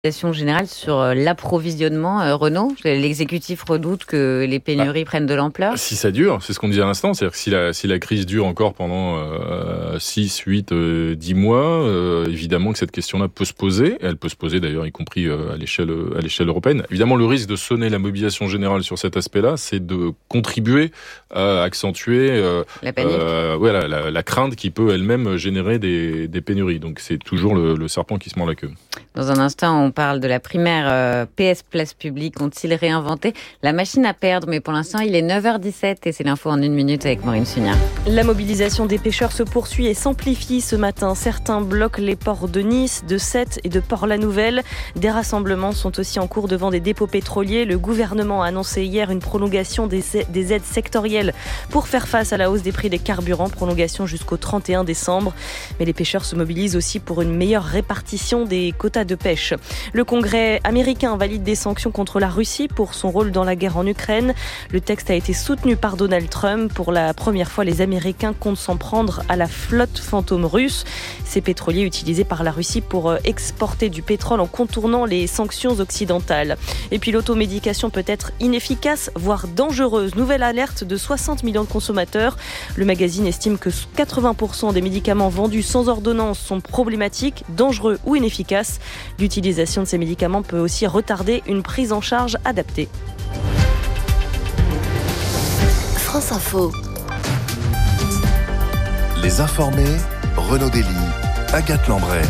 Générale sur l'approvisionnement, Renaud. L'exécutif redoute que les pénuries prennent de l'ampleur. Si ça dure, c'est ce qu'on disait à l'instant, c'est-à-dire que si la crise dure encore pendant 6, 8, 10 mois, évidemment que cette question-là peut se poser. Elle peut se poser d'ailleurs, y compris à l'échelle européenne. Évidemment, le risque de sonner la mobilisation générale sur cet aspect-là, c'est de contribuer à accentuer la panique. La crainte qui peut elle-même générer des pénuries. Donc c'est toujours le serpent qui se mord la queue. Dans un instant, on parle de la primaire PS Place Publique. Ont-ils réinventé la machine à perdre? Mais pour l'instant, il est 9h17 et c'est l'info en 1 minute avec Maureen Sugnard. La mobilisation des pêcheurs se poursuit et s'amplifie ce matin. Certains bloquent les ports de Nice, de Sète et de Port-la-Nouvelle. Des rassemblements sont aussi en cours devant des dépôts pétroliers. Le gouvernement a annoncé hier une prolongation des aides sectorielles pour faire face à la hausse des prix des carburants. Prolongation jusqu'au 31 décembre. Mais les pêcheurs se mobilisent aussi pour une meilleure répartition des quotas de pêche. Le Congrès américain valide des sanctions contre la Russie pour son rôle dans la guerre en Ukraine. Le texte a été soutenu par Donald Trump. Pour la première fois, les Américains comptent s'en prendre à la flotte fantôme russe. Ces pétroliers utilisés par la Russie pour exporter du pétrole en contournant les sanctions occidentales. Et puis l'automédication peut être inefficace, voire dangereuse. Nouvelle alerte de 60 millions de consommateurs. Le magazine estime que 80% des médicaments vendus sans ordonnance sont problématiques, dangereux ou inefficaces. L'utilisation de ces médicaments peut aussi retarder une prise en charge adaptée. France Info. Les informés, Renaud Dely, Agathe Lambray.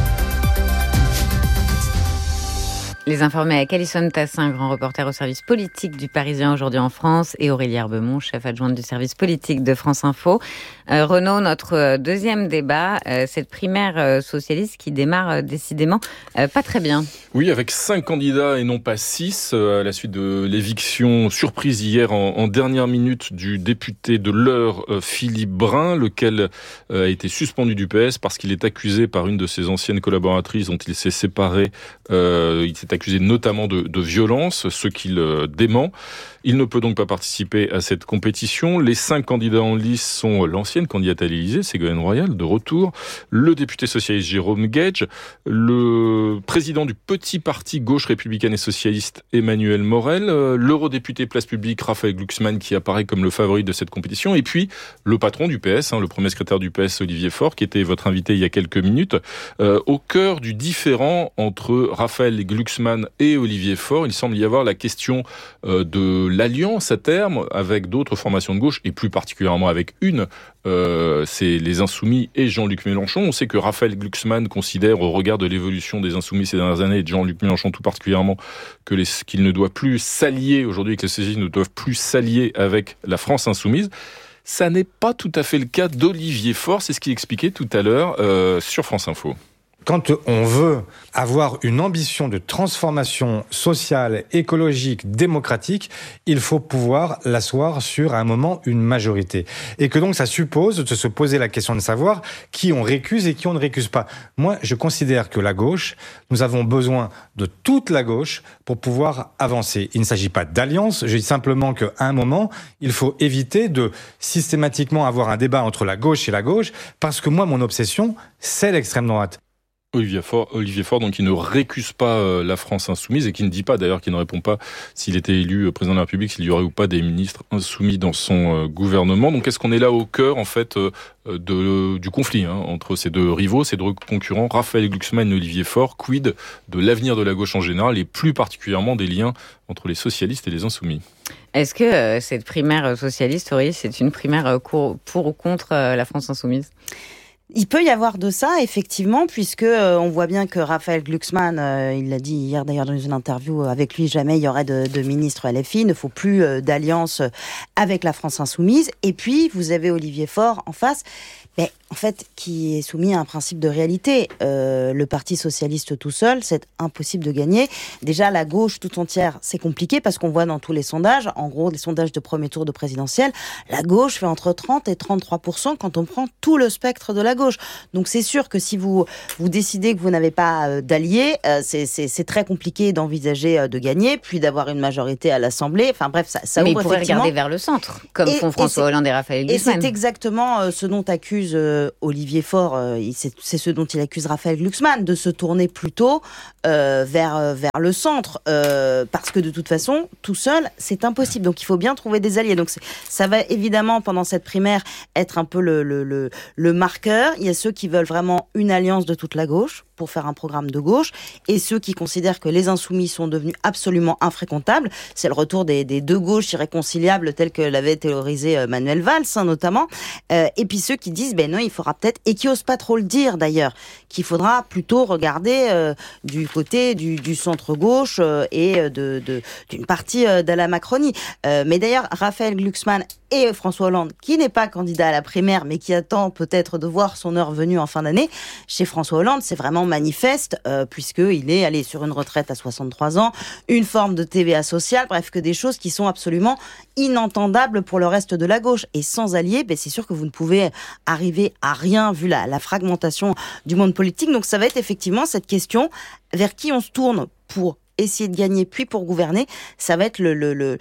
Les informés avec Alison Tassin, grand reporter au service politique du Parisien aujourd'hui en France, et Aurélie Herbemont, chef adjointe du service politique de France Info. Renaud, notre deuxième débat, cette primaire socialiste qui démarre décidément pas très bien. Oui, avec 5 candidats et non pas 6, à la suite de l'éviction surprise hier en dernière minute du député de l'Eure, Philippe Brun, lequel a été suspendu du PS parce qu'il est accusé par une de ses anciennes collaboratrices dont il s'est séparé. Il s'est accusé notamment de violence, ce qu'il dément. Il ne peut donc pas participer à cette compétition. Les 5 candidats en lice sont l'ancienne candidate à l'Élysée, Ségolène Royal, de retour, le député socialiste Jérôme Guedj, le président du petit parti gauche républicaine et socialiste Emmanuel Morel, l'eurodéputé Place Publique Raphaël Glucksmann qui apparaît comme le favori de cette compétition, et puis le patron du PS, le premier secrétaire du PS Olivier Faure, qui était votre invité il y a quelques minutes. Au cœur du différend entre Raphaël Glucksmann et Olivier Faure, il semble y avoir la question de l'alliance à terme avec d'autres formations de gauche, et plus particulièrement avec une, c'est les Insoumis et Jean-Luc Mélenchon. On sait que Raphaël Glucksmann considère, au regard de l'évolution des Insoumis ces dernières années, et de Jean-Luc Mélenchon tout particulièrement, qu'il ne doit plus s'allier, aujourd'hui que les socialistes ne doivent plus s'allier avec la France Insoumise. Ça n'est pas tout à fait le cas d'Olivier Faure, c'est ce qu'il expliquait tout à l'heure sur France Info. Quand on veut avoir une ambition de transformation sociale, écologique, démocratique, il faut pouvoir l'asseoir sur, à un moment, une majorité. Et que donc ça suppose de se poser la question de savoir qui on récuse et qui on ne récuse pas. Moi, je considère que la gauche, nous avons besoin de toute la gauche pour pouvoir avancer. Il ne s'agit pas d'alliance, je dis simplement qu'à un moment, il faut éviter de systématiquement avoir un débat entre la gauche et la gauche, parce que moi, mon obsession, c'est l'extrême droite. Olivier Faure, donc, qui ne récuse pas la France insoumise et qui ne dit pas, d'ailleurs, qui ne répond pas s'il était élu président de la République, s'il y aurait ou pas des ministres insoumis dans son gouvernement. Donc, est-ce qu'on est là au cœur, en fait, du conflit entre ces deux rivaux, ces deux concurrents, Raphaël Glucksmann et Olivier Faure? Quid de l'avenir de la gauche en général et plus particulièrement des liens entre les socialistes et les insoumis? Est-ce que cette primaire socialiste, Aurélie, c'est une primaire pour ou contre la France insoumise? Il peut y avoir de ça, effectivement, puisque on voit bien que Raphaël Glucksmann, il l'a dit hier d'ailleurs dans une interview, avec lui jamais il y aurait de ministre LFI, il ne faut plus d'alliance avec la France insoumise. Et puis vous avez Olivier Faure en face, mais en fait qui est soumis à un principe de réalité. Le Parti socialiste tout seul, c'est impossible de gagner. Déjà la gauche tout entière, c'est compliqué parce qu'on voit dans tous les sondages, en gros les sondages de premier tour de présidentielle, la gauche fait entre 30 et 33% quand on prend tout le spectre de la gauche. Donc c'est sûr que si vous décidez que vous n'avez pas d'alliés, c'est très compliqué d'envisager de gagner, puis d'avoir une majorité à l'Assemblée. Enfin bref, ça mais ouvre il pourrait effectivement regarder vers le centre, comme font François Hollande et Raphaël Glucksmann. Et c'est exactement ce dont accuse Olivier Faure, c'est ce dont il accuse Raphaël Glucksmann, de se tourner plutôt vers le centre, parce que de toute façon, tout seul, c'est impossible. Donc il faut bien trouver des alliés. Donc ça va évidemment, pendant cette primaire, être un peu le marqueur. Il y a ceux qui veulent vraiment une alliance de toute la gauche pour faire un programme de gauche, et ceux qui considèrent que les insoumis sont devenus absolument infréquentables. C'est le retour des deux gauches irréconciliables telles que l'avait théorisé Manuel Valls, notamment. Et puis ceux qui disent, non, il faudra peut-être, et qui osent pas trop le dire d'ailleurs, qu'il faudra plutôt regarder du côté du centre-gauche et d'une partie de la Macronie. Mais d'ailleurs, Raphaël Glucksmann et François Hollande, qui n'est pas candidat à la primaire, mais qui attend peut-être de voir son heure venue en fin d'année, chez François Hollande, c'est vraiment manifeste, puisqu'il est allé sur une retraite à 63 ans, une forme de TVA sociale, bref, que des choses qui sont absolument inentendables pour le reste de la gauche. Et sans alliés, c'est sûr que vous ne pouvez arriver à rien, vu la fragmentation du monde politique. Donc ça va être effectivement cette question, vers qui on se tourne pour essayer de gagner, puis pour gouverner. Ça va être le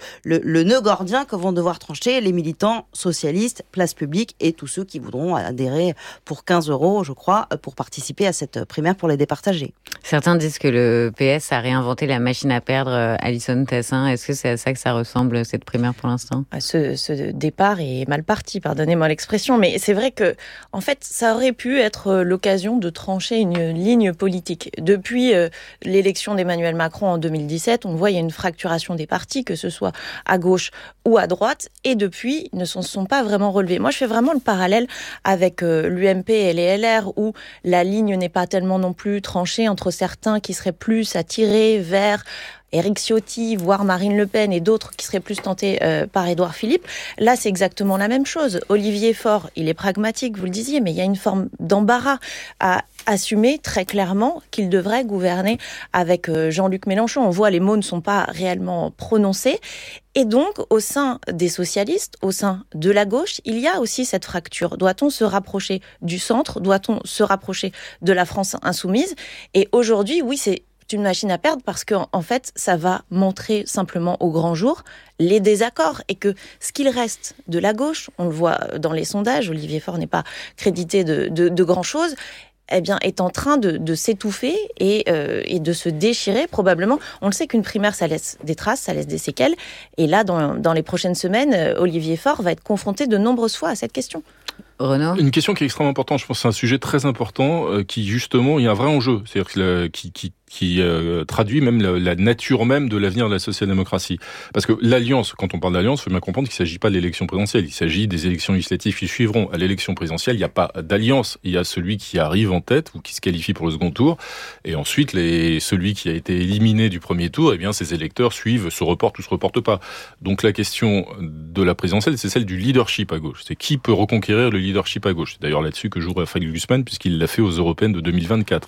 nœud gordien que vont devoir trancher les militants socialistes, place publique, et tous ceux qui voudront adhérer pour 15 €, je crois, pour participer à cette primaire pour les départager. Certains disent que le PS a réinventé la machine à perdre. Alison Tassin, est-ce que c'est à ça que ça ressemble, cette primaire, pour l'instant ? Ce départ est mal parti, pardonnez-moi l'expression, mais c'est vrai que, en fait, ça aurait pu être l'occasion de trancher une ligne politique. Depuis l'élection d'Emmanuel Macron en 2017, on voit il y a une fracturation des partis, que ce soit à gauche ou à droite, et depuis, ne s'en sont pas vraiment relevés. Moi, je fais vraiment le parallèle avec l'UMP et les LR, où la ligne n'est pas tellement non plus tranchée entre certains qui seraient plus attirés vers Éric Ciotti, voire Marine Le Pen, et d'autres qui seraient plus tentés par Édouard Philippe. Là, c'est exactement la même chose. Olivier Faure, il est pragmatique, vous le disiez, mais il y a une forme d'embarras à assumer très clairement qu'il devrait gouverner avec Jean-Luc Mélenchon. On voit, les mots ne sont pas réellement prononcés. Et donc, au sein des socialistes, au sein de la gauche, il y a aussi cette fracture. Doit-on se rapprocher du centre ? Doit-on se rapprocher de la France insoumise ? Et aujourd'hui, oui, c'est une machine à perdre, parce que en fait, ça va montrer simplement au grand jour les désaccords, et que ce qu'il reste de la gauche, on le voit dans les sondages, Olivier Faure n'est pas crédité de grand-chose, est en train de s'étouffer et de se déchirer probablement. On le sait qu'une primaire, ça laisse des traces, ça laisse des séquelles. Et là, dans les prochaines semaines, Olivier Faure va être confronté de nombreuses fois à cette question. Renaud ? Une question qui est extrêmement importante, je pense que c'est un sujet très important, qui justement, il y a un vrai enjeu, c'est-à-dire qui traduit même la nature même de l'avenir de la social-démocratie. Parce que l'alliance, quand on parle d'alliance, il faut bien comprendre qu'il ne s'agit pas de l'élection présidentielle, il s'agit des élections législatives qui suivront. À l'élection présidentielle, il n'y a pas d'alliance, il y a celui qui arrive en tête ou qui se qualifie pour le second tour, et ensuite celui qui a été éliminé du premier tour, ses électeurs suivent, se reportent ou se reportent pas. Donc la question de la présidentielle, c'est celle du leadership à gauche. C'est qui peut reconquérir le leadership à gauche. C'est d'ailleurs là-dessus que joue Raphaël Glucksmann, puisqu'il l'a fait aux européennes de 2024.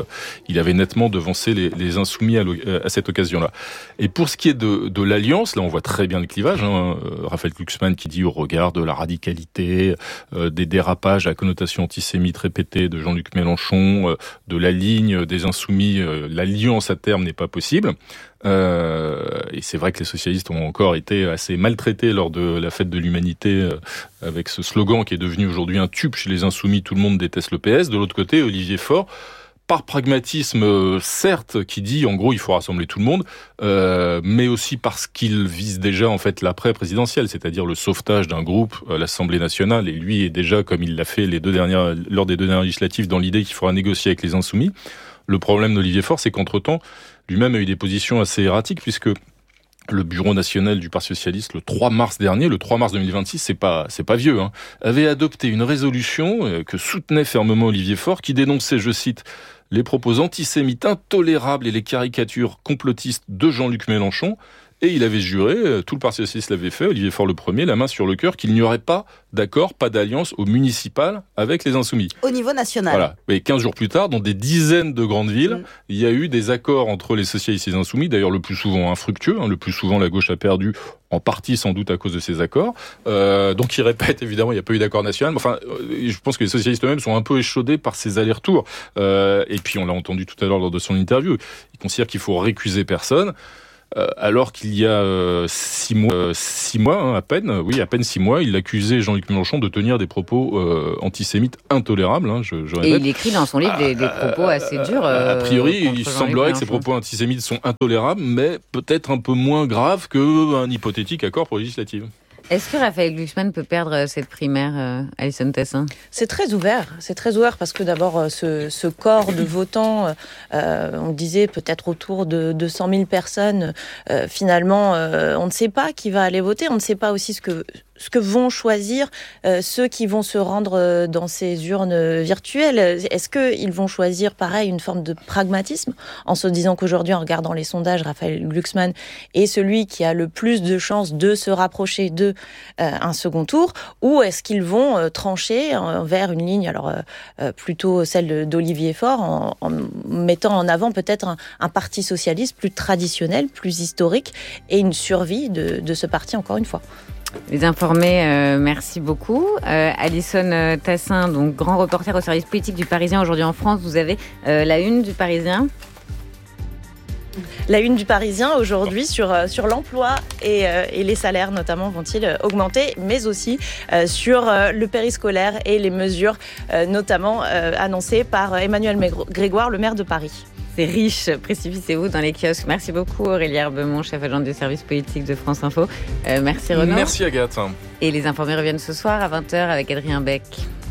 Il avait nettement devancé les insoumis à cette occasion-là. Et pour ce qui est de l'alliance, là on voit très bien le clivage. Raphaël Glucksmann qui dit, au regard de la radicalité, des dérapages à connotation antisémite répétée de Jean-Luc Mélenchon, de la ligne des insoumis, l'alliance à terme n'est pas possible. Et c'est vrai que les socialistes ont encore été assez maltraités lors de la fête de l'humanité, avec ce slogan qui est devenu aujourd'hui un tube chez les insoumis, tout le monde déteste le PS. De l'autre côté, Olivier Faure, par pragmatisme, certes, qui dit en gros il faut rassembler tout le monde, mais aussi parce qu'il vise déjà en fait l'après-présidentiel, c'est-à-dire le sauvetage d'un groupe, l'Assemblée nationale, et lui est déjà, comme il l'a fait lors des deux dernières législatives, dans l'idée qu'il faudra négocier avec les insoumis. Le problème d'Olivier Faure, c'est qu'entre-temps, lui-même a eu des positions assez erratiques, puisque le bureau national du Parti socialiste, le 3 mars dernier, le 3 mars 2026, c'est pas vieux, avait adopté une résolution que soutenait fermement Olivier Faure, qui dénonçait, je cite, les propos antisémites intolérables et les caricatures complotistes de Jean-Luc Mélenchon. Et il avait juré, tout le Parti socialiste l'avait fait, Olivier Faure le premier, la main sur le cœur, qu'il n'y aurait pas d'accord, pas d'alliance au municipal avec les insoumis. Au niveau national. Voilà. Et 15 jours plus tard, dans des dizaines de grandes villes, il y a eu des accords entre les socialistes et les insoumis, d'ailleurs le plus souvent infructueux, le plus souvent la gauche a perdu, en partie sans doute à cause de ces accords. Donc il répète, évidemment, il n'y a pas eu d'accord national. Enfin, je pense que les socialistes eux-mêmes sont un peu échaudés par ces allers-retours. Et puis on l'a entendu tout à l'heure lors de son interview, il considère qu'il faut récuser personne. alors qu'il y a 6 mois, à peine 6 mois, il accusait Jean-Luc Mélenchon de tenir des propos antisémites intolérables. Je répète. Et il écrit dans son livre des propos assez durs. A priori, il semblerait que ces propos antisémites sont intolérables, mais peut-être un peu moins graves qu'un hypothétique accord pour les législatives. Est-ce que Raphaël Glucksmann peut perdre cette primaire, Alison Tassin ? C'est très ouvert parce que d'abord, ce corps de votants, on disait peut-être autour de 200 000 personnes, finalement, on ne sait pas qui va aller voter, on ne sait pas aussi ce que vont choisir ceux qui vont se rendre dans ces urnes virtuelles. Est-ce qu'ils vont choisir, pareil, une forme de pragmatisme, en se disant qu'aujourd'hui, en regardant les sondages, Raphaël Glucksmann est celui qui a le plus de chances de se rapprocher de un second tour, ou est-ce qu'ils vont trancher vers une ligne, alors plutôt celle d'Olivier Faure, en mettant en avant peut-être un parti socialiste plus traditionnel, plus historique, et une survie de ce parti, encore une fois. Les informés, merci beaucoup. Alison Tassin, donc grand reporter au service politique du Parisien aujourd'hui en France. Vous avez la une du Parisien. La une du Parisien aujourd'hui sur l'emploi et les salaires notamment vont-ils augmenter, mais aussi sur le périscolaire et les mesures notamment annoncées par Emmanuel Grégoire, le maire de Paris. C'est riche, précipitez-vous dans les kiosques. Merci beaucoup Aurélie Herbemont, chef adjointe du service politique de France Info. Merci Renaud. Merci Agathe. Et les informés reviennent ce soir à 20h avec Adrien Beck.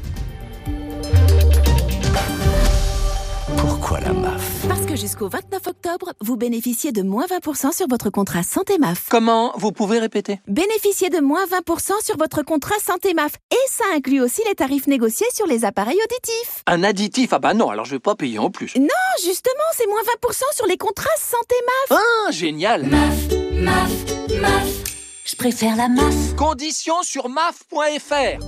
Pourquoi la MAF ? Parce que jusqu'au 29 octobre, vous bénéficiez de moins 20% sur votre contrat Santé MAF. Comment ? Vous pouvez répéter ? Bénéficiez de moins 20% sur votre contrat Santé MAF. Et ça inclut aussi les tarifs négociés sur les appareils auditifs. Un additif ? Ah bah non, alors je vais pas payer en plus. Non, justement, c'est moins 20% sur les contrats Santé MAF. Ah, génial ! MAF. Je préfère la MAF. Conditions sur maf.fr.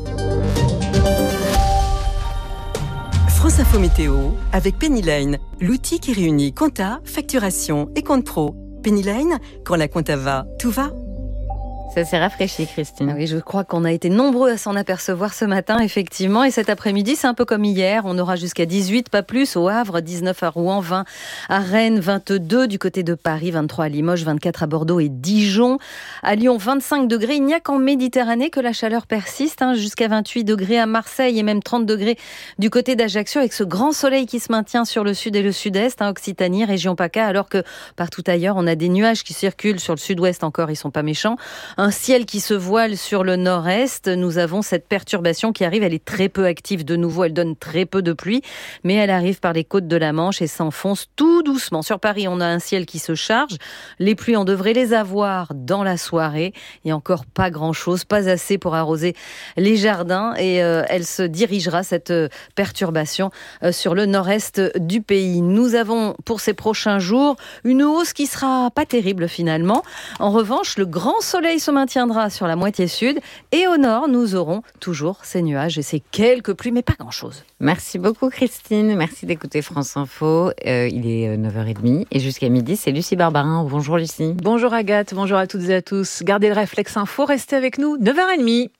France Info Météo avec Pennyline, l'outil qui réunit compta, facturation et compte pro. Pennyline, quand la compta va, tout va. Ça s'est rafraîchi, Christine. Ah oui, je crois qu'on a été nombreux à s'en apercevoir ce matin, effectivement. Et cet après-midi, c'est un peu comme hier. On aura jusqu'à 18, pas plus, au Havre, 19 à Rouen, 20 à Rennes, 22 du côté de Paris, 23 à Limoges, 24 à Bordeaux et Dijon. À Lyon, 25 degrés. Il n'y a qu'en Méditerranée que la chaleur persiste, jusqu'à 28 degrés à Marseille et même 30 degrés du côté d'Ajaccio, avec ce grand soleil qui se maintient sur le sud et le sud-est, Occitanie, région PACA, alors que partout ailleurs, on a des nuages qui circulent sur le sud-ouest encore, ils sont pas méchants. Un ciel qui se voile sur le nord-est. Nous avons cette perturbation qui arrive. Elle est très peu active de nouveau. Elle donne très peu de pluie. Mais elle arrive par les côtes de la Manche et s'enfonce tout doucement. Sur Paris, on a un ciel qui se charge. Les pluies, on devrait les avoir dans la soirée. Et encore pas grand-chose. Pas assez pour arroser les jardins. Et elle se dirigera, cette perturbation, sur le nord-est du pays. Nous avons, pour ces prochains jours, une hausse qui sera pas terrible finalement. En revanche, le grand soleil se maintiendra sur la moitié sud et au nord, nous aurons toujours ces nuages et ces quelques pluies, mais pas grand-chose. Merci beaucoup Christine, merci d'écouter France Info. Il est 9h30 et jusqu'à midi, c'est Lucie Barbarin. Bonjour Lucie. Bonjour Agathe, bonjour à toutes et à tous. Gardez le réflexe info, restez avec nous, 9h30.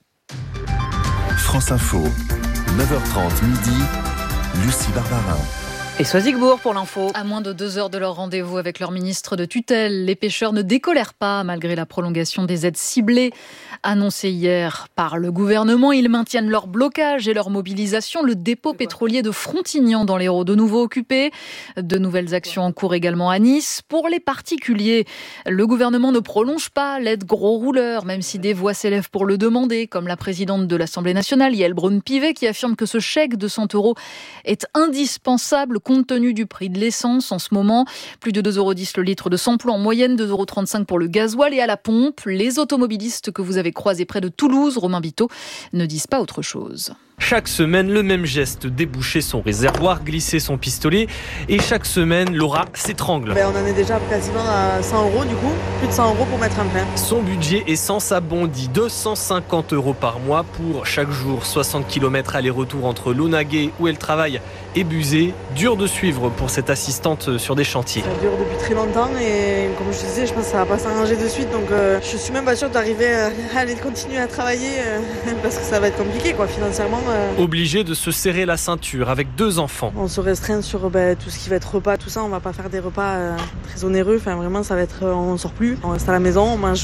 France Info, 9h30 midi, Lucie Barbarin. Et Soisigbourg pour l'info. À moins de 2 heures de leur rendez-vous avec leur ministre de tutelle, les pêcheurs ne décolèrent pas malgré la prolongation des aides ciblées annoncées hier par le gouvernement. Ils maintiennent leur blocage et leur mobilisation. Le dépôt pétrolier de Frontignan dans l'Hérault de nouveau occupé. De nouvelles actions en cours également à Nice. Pour les particuliers, le gouvernement ne prolonge pas l'aide gros rouleur, même si des voix s'élèvent pour le demander, comme la présidente de l'Assemblée nationale, Yael Braun-Pivet, qui affirme que ce chèque de 100 € est indispensable compte tenu du prix de l'essence en ce moment. Plus de 2,10 € le litre de samplon en moyenne, 2,35 € pour le gasoil. Et à la pompe, les automobilistes que vous avez croisés près de Toulouse, Romain Biteau, ne disent pas autre chose. Chaque semaine, le même geste, déboucher son réservoir, glisser son pistolet. Et chaque semaine, Laura s'étrangle. On en est déjà quasiment à 100 € du coup, plus de 100 € pour mettre un plein. Son budget essence a bondi, 250 € par mois pour chaque jour, 60 km aller-retour entre Launaguet où elle travaille et Buzet. Dur de suivre pour cette assistante sur des chantiers. Ça dure depuis très longtemps et comme je disais, je pense que ça va pas s'arranger de suite. Donc je suis même pas sûre d'arriver à aller continuer à travailler parce que ça va être compliqué financièrement. Obligé de se serrer la ceinture avec 2 enfants. On se restreint sur tout ce qui va être repas, tout ça. On va pas faire des repas très onéreux. Enfin, vraiment, ça va être, on sort plus. On reste à la maison, on mange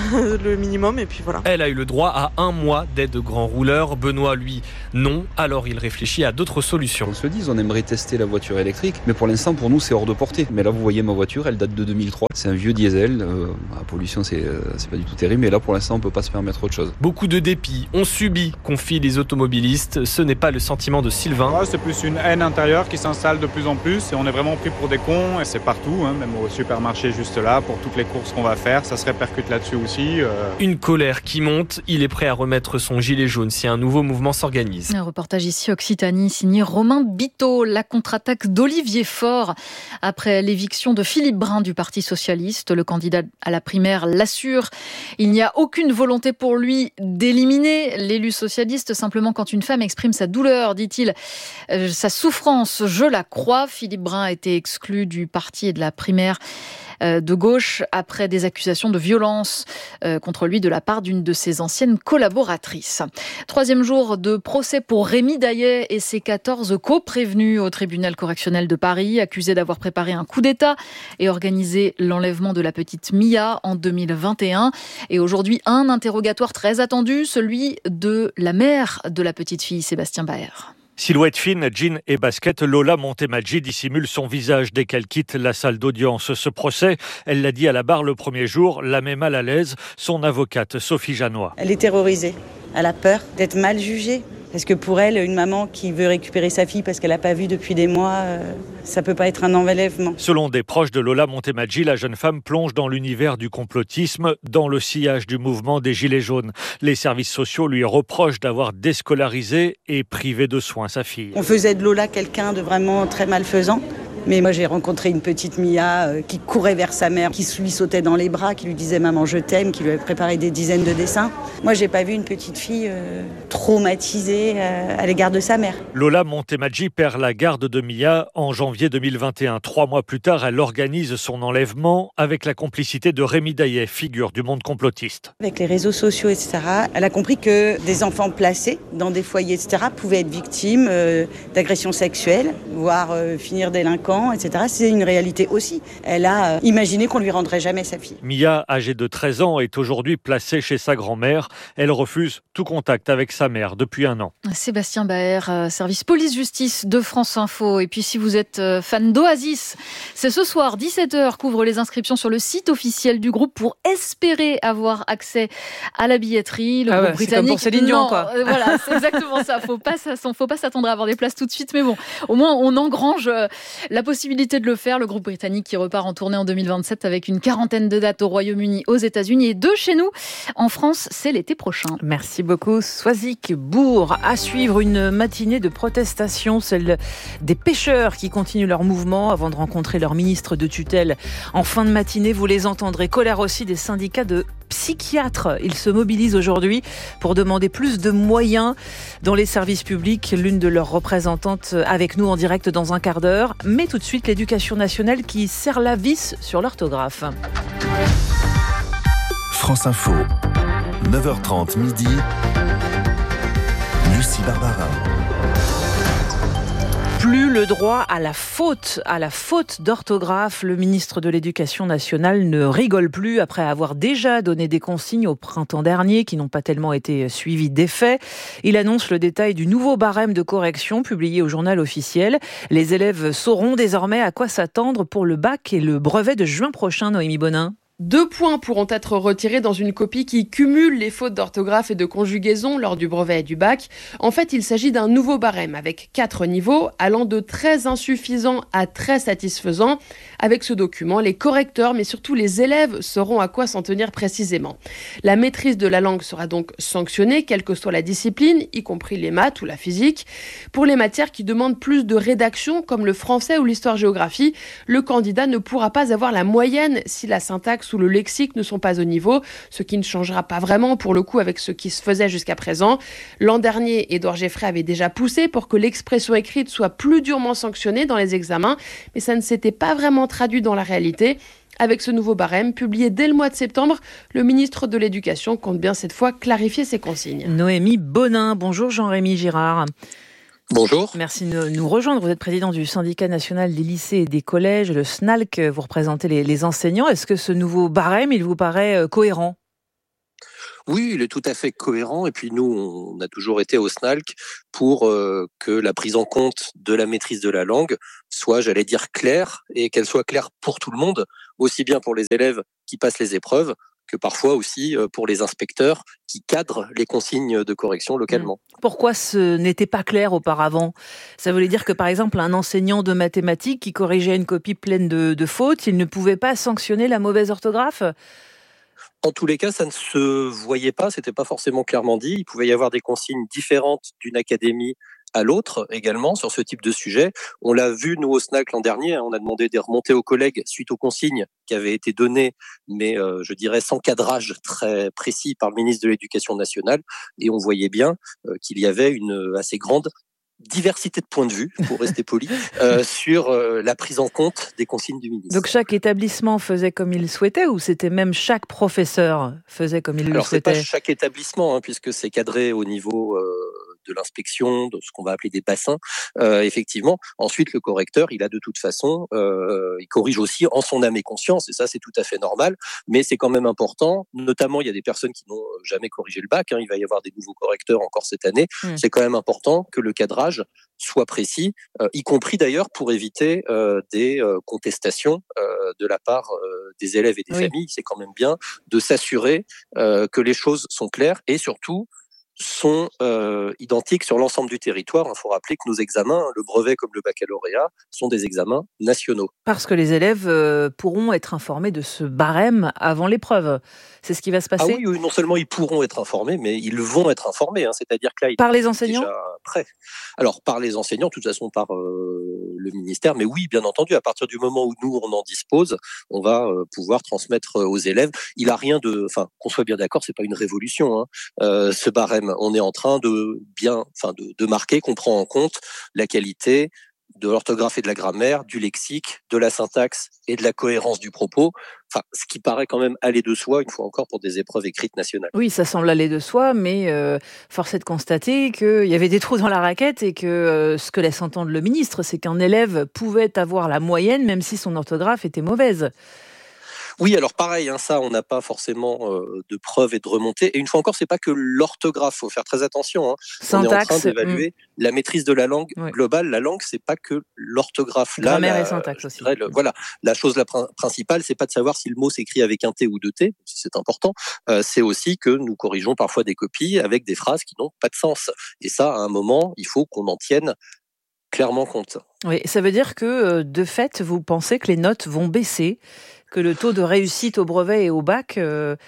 le minimum et puis voilà. Elle a eu le droit à 1 mois d'aide grand rouleur. Benoît, lui, non. Alors il réfléchit à d'autres solutions. On se dit, on aimerait tester la voiture électrique, mais pour l'instant, pour nous, c'est hors de portée. Mais là, vous voyez ma voiture, elle date de 2003. C'est un vieux diesel. La pollution, c'est pas du tout terrible. Mais là, pour l'instant, on peut pas se permettre autre chose. Beaucoup de dépit. On subit, confient les automobilistes. Ce n'est pas le sentiment de Sylvain. Ouais, c'est plus une haine intérieure qui s'installe de plus en plus. Et on est vraiment pris pour des cons. Et c'est partout, même au supermarché juste là, pour toutes les courses qu'on va faire. Ça se répercute là-dessus aussi. Une colère qui monte. Il est prêt à remettre son gilet jaune si un nouveau mouvement s'organise. Un reportage ici Occitanie signé Romain Biteau. La contre-attaque d'Olivier Faure après l'éviction de Philippe Brun du Parti socialiste. Le candidat à la primaire l'assure. Il n'y a aucune volonté pour lui d'éliminer l'élu socialiste. Simplement quand une femme exprime sa douleur, dit-il, sa souffrance, je la crois. Philippe Brun a été exclu du parti et de la primaire de gauche après des accusations de violence contre lui de la part d'une de ses anciennes collaboratrices. 3e jour de procès pour Rémi Daillet et ses 14 co-prévenus au tribunal correctionnel de Paris, accusés d'avoir préparé un coup d'État et organisé l'enlèvement de la petite Mia en 2021. Et aujourd'hui, un interrogatoire très attendu, celui de la mère de la petite fille, Sébastien Baer. Silhouette fine, jean et basket, Lola Montemaggi dissimule son visage dès qu'elle quitte la salle d'audience. Ce procès, elle l'a dit à la barre le premier jour, la met mal à l'aise son avocate Sophie Janois. Elle est terrorisée, elle a peur d'être mal jugée. Parce que pour elle, une maman qui veut récupérer sa fille parce qu'elle n'a pas vu depuis des mois, ça ne peut pas être un enlèvement. Selon des proches de Lola Montemaggi, la jeune femme plonge dans l'univers du complotisme, dans le sillage du mouvement des Gilets jaunes. Les services sociaux lui reprochent d'avoir déscolarisé et privé de soins sa fille. On faisait de Lola quelqu'un de vraiment très malfaisant. Mais moi, j'ai rencontré une petite Mia qui courait vers sa mère, qui lui sautait dans les bras, qui lui disait « Maman, je t'aime », qui lui avait préparé des dizaines de dessins. Moi, j'ai pas vu une petite fille traumatisée à l'égard de sa mère. Lola Montemaggi perd la garde de Mia en janvier 2021. 3 mois plus tard, elle organise son enlèvement avec la complicité de Rémi Daillet, figure du monde complotiste. Avec les réseaux sociaux, etc., elle a compris que des enfants placés dans des foyers, etc., pouvaient être victimes d'agressions sexuelles, voire finir délinquants, etc. C'est une réalité aussi. Elle a imaginé qu'on lui rendrait jamais sa fille. Mia, âgée de 13 ans, est aujourd'hui placée chez sa grand-mère. Elle refuse tout contact avec sa mère depuis 1 an. Sébastien Baer, service police-justice de France Info. Et puis si vous êtes fan d'Oasis, c'est ce soir, 17h, qu'ouvrent les inscriptions sur le site officiel du groupe pour espérer avoir accès à la billetterie. Le groupe britannique, c'est comme pour Céline Dion, quoi. Voilà, c'est exactement ça. Faut pas s'attendre à avoir des places tout de suite, mais bon, au moins on engrange la possibilité de le faire. Le groupe britannique qui repart en tournée en 2027 avec une 40aine de dates au Royaume-Uni, aux États-Unis et 2 chez nous. En France, c'est l'été prochain. Merci beaucoup. Soisy-Bourg, à suivre une matinée de protestation, celle des pêcheurs qui continuent leur mouvement avant de rencontrer leur ministre de tutelle. En fin de matinée, vous les entendrez. Colère aussi des syndicats de psychiatres. Ils se mobilisent aujourd'hui pour demander plus de moyens dans les services publics. L'une de leurs représentantes avec nous en direct dans un quart d'heure. Mais tout de suite, l'éducation nationale qui serre la vis sur l'orthographe. France Info, 9h30 midi. Lucie Barbara. Plus le droit à la faute d'orthographe. Le ministre de l'Éducation nationale ne rigole plus après avoir déjà donné des consignes au printemps dernier qui n'ont pas tellement été suivies d'effet. Il annonce le détail du nouveau barème de correction publié au journal officiel. Les élèves sauront désormais à quoi s'attendre pour le bac et le brevet de juin prochain, Noémie Bonin. 2 points pourront être retirés dans une copie qui cumule les fautes d'orthographe et de conjugaison lors du brevet et du bac. En fait, il s'agit d'un nouveau barème avec 4 niveaux, allant de très insuffisant à très satisfaisant. Avec ce document, les correcteurs, mais surtout les élèves, sauront à quoi s'en tenir précisément. La maîtrise de la langue sera donc sanctionnée, quelle que soit la discipline, y compris les maths ou la physique. Pour les matières qui demandent plus de rédaction, comme le français ou l'histoire-géographie, le candidat ne pourra pas avoir la moyenne si la syntaxe ou le lexique ne sont pas au niveau, ce qui ne changera pas vraiment pour le coup avec ce qui se faisait jusqu'à présent. L'an dernier, Édouard Geffray avait déjà poussé pour que l'expression écrite soit plus durement sanctionnée dans les examens, mais ça ne s'était pas vraiment traduit dans la réalité. Avec ce nouveau barème, publié dès le mois de septembre, le ministre de l'Éducation compte bien cette fois clarifier ses consignes. Noémie Bonin, bonjour Jean-Rémy Girard. Bonjour. Merci de nous rejoindre. Vous êtes président du syndicat national des lycées et des collèges, le SNALC. Vous représentez les enseignants. Est-ce que ce nouveau barème, il vous paraît cohérent ? Oui, il est tout à fait cohérent. Et puis nous, on a toujours été au SNALC pour que la prise en compte de la maîtrise de la langue soit, j'allais dire, claire et qu'elle soit claire pour tout le monde, aussi bien pour les élèves qui passent les épreuves que parfois aussi pour les inspecteurs qui cadrent les consignes de correction localement. Pourquoi ce n'était pas clair auparavant ? Ça voulait dire que, par exemple, un enseignant de mathématiques qui corrigeait une copie pleine de fautes, il ne pouvait pas sanctionner la mauvaise orthographe ? En tous les cas, ça ne se voyait pas, c'était pas forcément clairement dit. Il pouvait y avoir des consignes différentes d'une académie à l'autre également sur ce type de sujet. On l'a vu, nous, au SNALC l'an dernier, on a demandé des remontées aux collègues suite aux consignes qui avaient été données, mais je dirais sans cadrage très précis par le ministre de l'Éducation nationale. Et on voyait bien qu'il y avait une assez grande diversité de points de vue, pour rester poli, sur la prise en compte des consignes du ministre. Donc chaque établissement faisait comme il souhaitait, ou c'était même chaque professeur faisait comme il le souhaitait ? Alors c'est pas chaque établissement, puisque c'est cadré au niveau de l'inspection, de ce qu'on va appeler des bassins, effectivement. Ensuite, le correcteur, il a de toute façon, il corrige aussi en son âme et conscience, et ça c'est tout à fait normal, mais c'est quand même important, notamment il y a des personnes qui n'ont jamais corrigé le bac, il va y avoir des nouveaux correcteurs encore cette année, c'est quand même important que le cadrage soit précis, y compris d'ailleurs pour éviter des contestations de la part des élèves et des familles. C'est quand même bien de s'assurer que les choses sont claires et surtout sont identiques sur l'ensemble du territoire. Il faut rappeler que nos examens, le brevet comme le baccalauréat, sont des examens nationaux. Parce que les élèves pourront être informés de ce barème avant l'épreuve. C'est ce qui va se passer ? Ah oui, non seulement ils pourront être informés, mais ils vont être informés. C'est-à-dire que là, par les enseignants ? Déjà prêt. Alors, par les enseignants, de toute façon, par le ministère. Mais oui, bien entendu, à partir du moment où nous, on en dispose, on va pouvoir transmettre aux élèves. Il n'a rien de... Enfin, qu'on soit bien d'accord, c'est pas une révolution, ce barème. On est en train de marquer qu'on prend en compte la qualité de l'orthographe et de la grammaire, du lexique, de la syntaxe et de la cohérence du propos. Enfin, ce qui paraît quand même aller de soi, une fois encore, pour des épreuves écrites nationales. Oui, ça semble aller de soi, mais force est de constater qu'il y avait des trous dans la raquette et que ce que laisse entendre le ministre, c'est qu'un élève pouvait avoir la moyenne, même si son orthographe était mauvaise. Oui, alors pareil, ça, on n'a pas forcément de preuves et de remontées. Et une fois encore, c'est pas que l'orthographe, faut faire très attention. Syntaxe, on est en train d'évaluer la maîtrise de la langue globale. La langue, c'est pas que l'orthographe. Grammaire et syntaxe aussi. Voilà, la chose principale, c'est pas de savoir si le mot s'écrit avec un T ou deux T, si c'est important. C'est aussi que nous corrigeons parfois des copies avec des phrases qui n'ont pas de sens. Et ça, à un moment, il faut qu'on en tienne clairement compte. Oui, ça veut dire que, de fait, vous pensez que les notes vont baisser, que le taux de réussite au brevet et au bac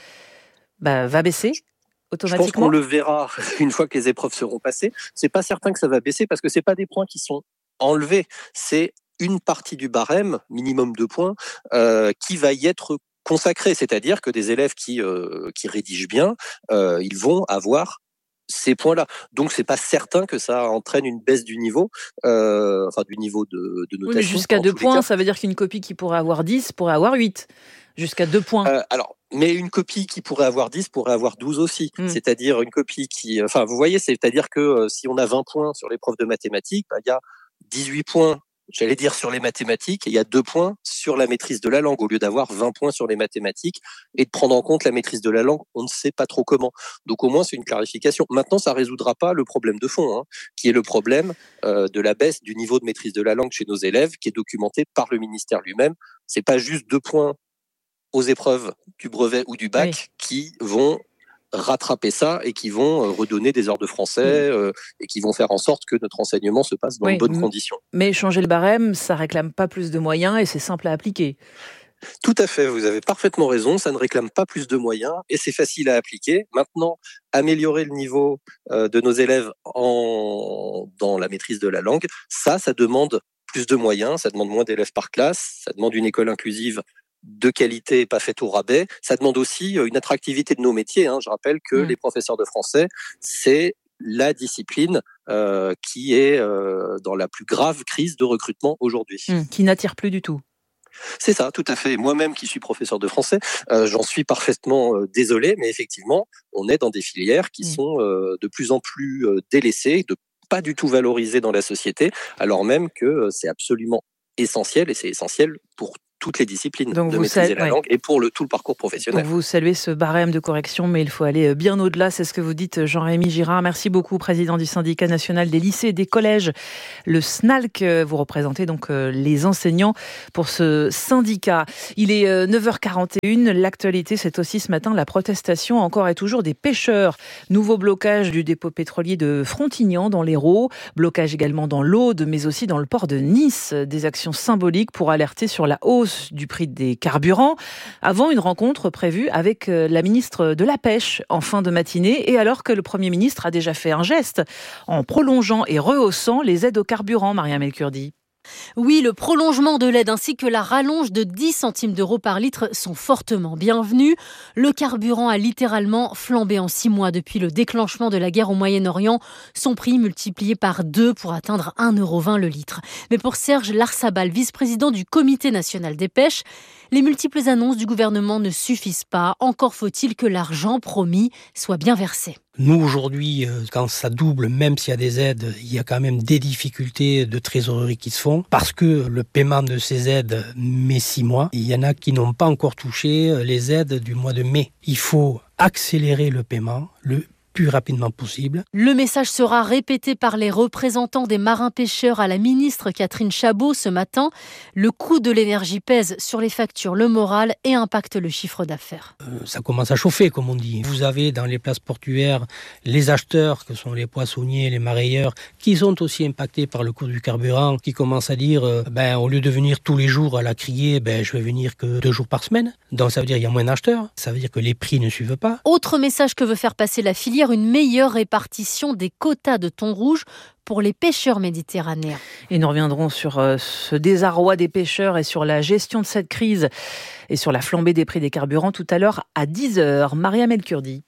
va baisser automatiquement ? Je pense qu'on le verra une fois que les épreuves seront passées. C'est pas certain que ça va baisser parce que c'est pas des points qui sont enlevés. C'est une partie du barème, minimum 2 points, qui va y être consacrée. C'est-à-dire que des élèves qui rédigent bien, ils vont avoir ces points-là. Donc, c'est pas certain que ça entraîne une baisse du niveau, du niveau de notation. Oui, mais jusqu'à 2 points, ça veut dire qu'une copie qui pourrait avoir 10 pourrait avoir 8. Jusqu'à 2 points. Mais une copie qui pourrait avoir 10 pourrait avoir 12 aussi. C'est-à-dire une copie qui... vous voyez, c'est-à-dire que si on a 20 points sur l'épreuve de mathématiques, il y a 18 points, j'allais dire, sur les mathématiques, et il y a 2 points sur la maîtrise de la langue, au lieu d'avoir 20 points sur les mathématiques, et de prendre en compte la maîtrise de la langue, on ne sait pas trop comment. Donc au moins, c'est une clarification. Maintenant, ça ne résoudra pas le problème de fond, qui est le problème de la baisse du niveau de maîtrise de la langue chez nos élèves, qui est documenté par le ministère lui-même. C'est pas juste 2 points aux épreuves du brevet ou du bac qui vont rattraper ça et qui vont redonner des heures de français et qui vont faire en sorte que notre enseignement se passe dans de bonnes conditions. Mais changer le barème, ça réclame pas plus de moyens et c'est simple à appliquer. Tout à fait, vous avez parfaitement raison, ça ne réclame pas plus de moyens et c'est facile à appliquer. Maintenant, améliorer le niveau de nos élèves dans la maîtrise de la langue, ça demande plus de moyens, ça demande moins d'élèves par classe, ça demande une école inclusive de qualité, pas faite au rabais. Ça demande aussi une attractivité de nos métiers. Je rappelle que les professeurs de français, c'est la discipline qui est dans la plus grave crise de recrutement aujourd'hui. Qui n'attire plus du tout. C'est ça, tout à fait. Moi-même qui suis professeur de français, j'en suis parfaitement désolé, mais effectivement, on est dans des filières qui sont de plus en plus délaissées, pas du tout valorisées dans la société, alors même que c'est absolument essentiel, et c'est essentiel pour toutes les disciplines de maîtriser la langue et pour tout le parcours professionnel. Donc vous saluez ce barème de correction, mais il faut aller bien au-delà, c'est ce que vous dites Jean-Rémy Girard. Merci beaucoup, président du syndicat national des lycées et des collèges, le SNALC. Vous représentez donc les enseignants pour ce syndicat. Il est 9h41, l'actualité c'est aussi ce matin la protestation encore et toujours des pêcheurs. Nouveau blocage du dépôt pétrolier de Frontignan dans l'Hérault, blocage également dans l'Aude, mais aussi dans le port de Nice. Des actions symboliques pour alerter sur la hausse du prix des carburants, avant une rencontre prévue avec la ministre de la Pêche en fin de matinée, et alors que le Premier ministre a déjà fait un geste en prolongeant et rehaussant les aides aux carburants, Mariam El Kurdi. Oui, le prolongement de l'aide ainsi que la rallonge de 10 centimes d'euros par litre sont fortement bienvenus. Le carburant a littéralement flambé en 6 mois depuis le déclenchement de la guerre au Moyen-Orient. Son prix multiplié par 2 pour atteindre 1,20 € le litre. Mais pour Serge Larsabal, vice-président du Comité national des pêches, les multiples annonces du gouvernement ne suffisent pas. Encore faut-il que l'argent promis soit bien versé. Nous, aujourd'hui, quand ça double, même s'il y a des aides, il y a quand même des difficultés de trésorerie qui se font parce que le paiement de ces aides met 6 mois. Il y en a qui n'ont pas encore touché les aides du mois de mai. Il faut accélérer le paiement, le plus rapidement possible. Le message sera répété par les représentants des marins-pêcheurs à la ministre Catherine Chabot ce matin. Le coût de l'énergie pèse sur les factures, le moral et impacte le chiffre d'affaires. Ça commence à chauffer, comme on dit. Vous avez dans les places portuaires les acheteurs, que sont les poissonniers, les marailleurs, qui sont aussi impactés par le coût du carburant, qui commencent à dire, au lieu de venir tous les jours à la criée, je vais venir que 2 jours par semaine. Donc ça veut dire qu'il y a moins d'acheteurs, ça veut dire que les prix ne suivent pas. Autre message que veut faire passer la filière, une meilleure répartition des quotas de thon rouge pour les pêcheurs méditerranéens. Et nous reviendrons sur ce désarroi des pêcheurs et sur la gestion de cette crise et sur la flambée des prix des carburants tout à l'heure à 10h. Mariam El Kurdi.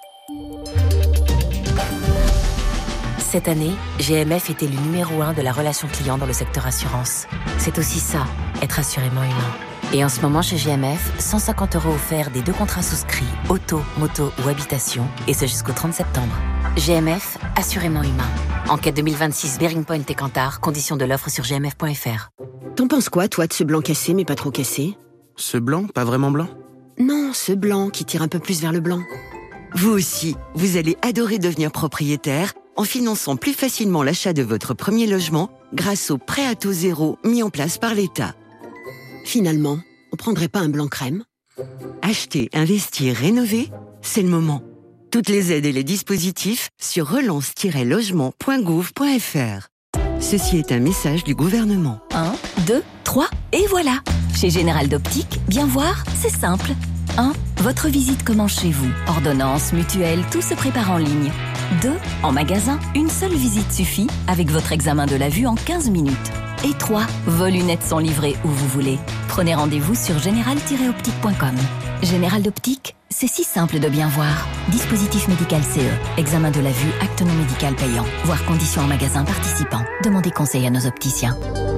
Cette année, GMF était le numéro 1 de la relation client dans le secteur assurance. C'est aussi ça, être assurément humain. Et en ce moment, chez GMF, 150 € offerts des 2 contrats souscrits, auto, moto ou habitation, et ce jusqu'au 30 septembre. GMF, assurément humain. Enquête 2026, Bearing Point et Kantar, conditions de l'offre sur gmf.fr. T'en penses quoi, toi, de ce blanc cassé, mais pas trop cassé ? Ce blanc, pas vraiment blanc ? Non, ce blanc qui tire un peu plus vers le blanc. Vous aussi, vous allez adorer devenir propriétaire en finançant plus facilement l'achat de votre premier logement grâce au prêt à taux zéro mis en place par l'État. Finalement, on prendrait pas un blanc crème ? Acheter, investir, rénover, c'est le moment. Toutes les aides et les dispositifs sur relance-logement.gouv.fr. Ceci est un message du gouvernement. 1, 2, 3, et voilà. Chez Général d'Optique, bien voir, c'est simple. 1. Votre visite commence chez vous. Ordonnance, mutuelle, tout se prépare en ligne. 2. En magasin, une seule visite suffit avec votre examen de la vue en 15 minutes. Et 3. Vos lunettes sont livrées où vous voulez. Prenez rendez-vous sur général-optique.com. Général d'Optique, c'est si simple de bien voir. Dispositif médical CE. Examen de la vue, acte non médical payant. Voir conditions en magasin participant. Demandez conseil à nos opticiens.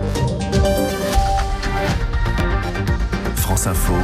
France Info,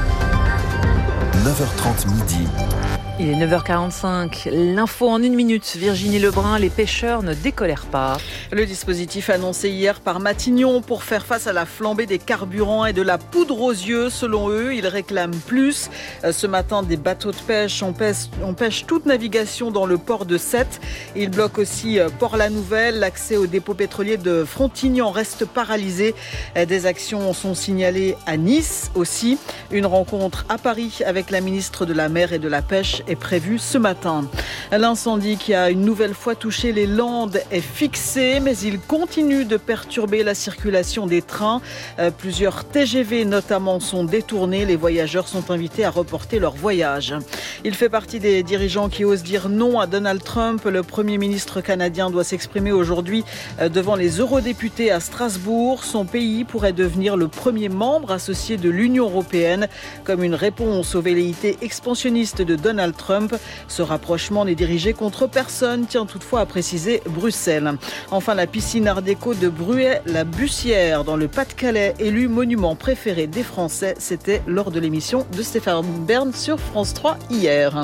9h30 midi. Il est 9h45. L'info en 1 minute. Virginie Lebrun, les pêcheurs ne décolèrent pas. Le dispositif annoncé hier par Matignon pour faire face à la flambée des carburants et de la poudre aux yeux. Selon eux, ils réclament plus. Ce matin, des bateaux de pêche empêchent toute navigation dans le port de Sète. Ils bloquent aussi Port-la-Nouvelle. L'accès au dépôt pétrolier de Frontignan reste paralysé. Des actions sont signalées à Nice aussi. Une rencontre à Paris avec la ministre de la Mer et de la Pêche est prévu ce matin. L'incendie qui a une nouvelle fois touché les Landes est fixé, mais il continue de perturber la circulation des trains. Plusieurs TGV notamment sont détournés. Les voyageurs sont invités à reporter leur voyage. Il fait partie des dirigeants qui osent dire non à Donald Trump. Le Premier ministre canadien doit s'exprimer aujourd'hui devant les eurodéputés à Strasbourg. Son pays pourrait devenir le premier membre associé de l'Union européenne comme une réponse aux velléités expansionnistes de Donald Trump Trump. Ce rapprochement n'est dirigé contre personne, tient toutefois à préciser Bruxelles. Enfin, la piscine Art déco de Bruay-la-Bussière dans le Pas-de-Calais, élu monument préféré des Français. C'était lors de l'émission de Stéphane Bern sur France 3 hier.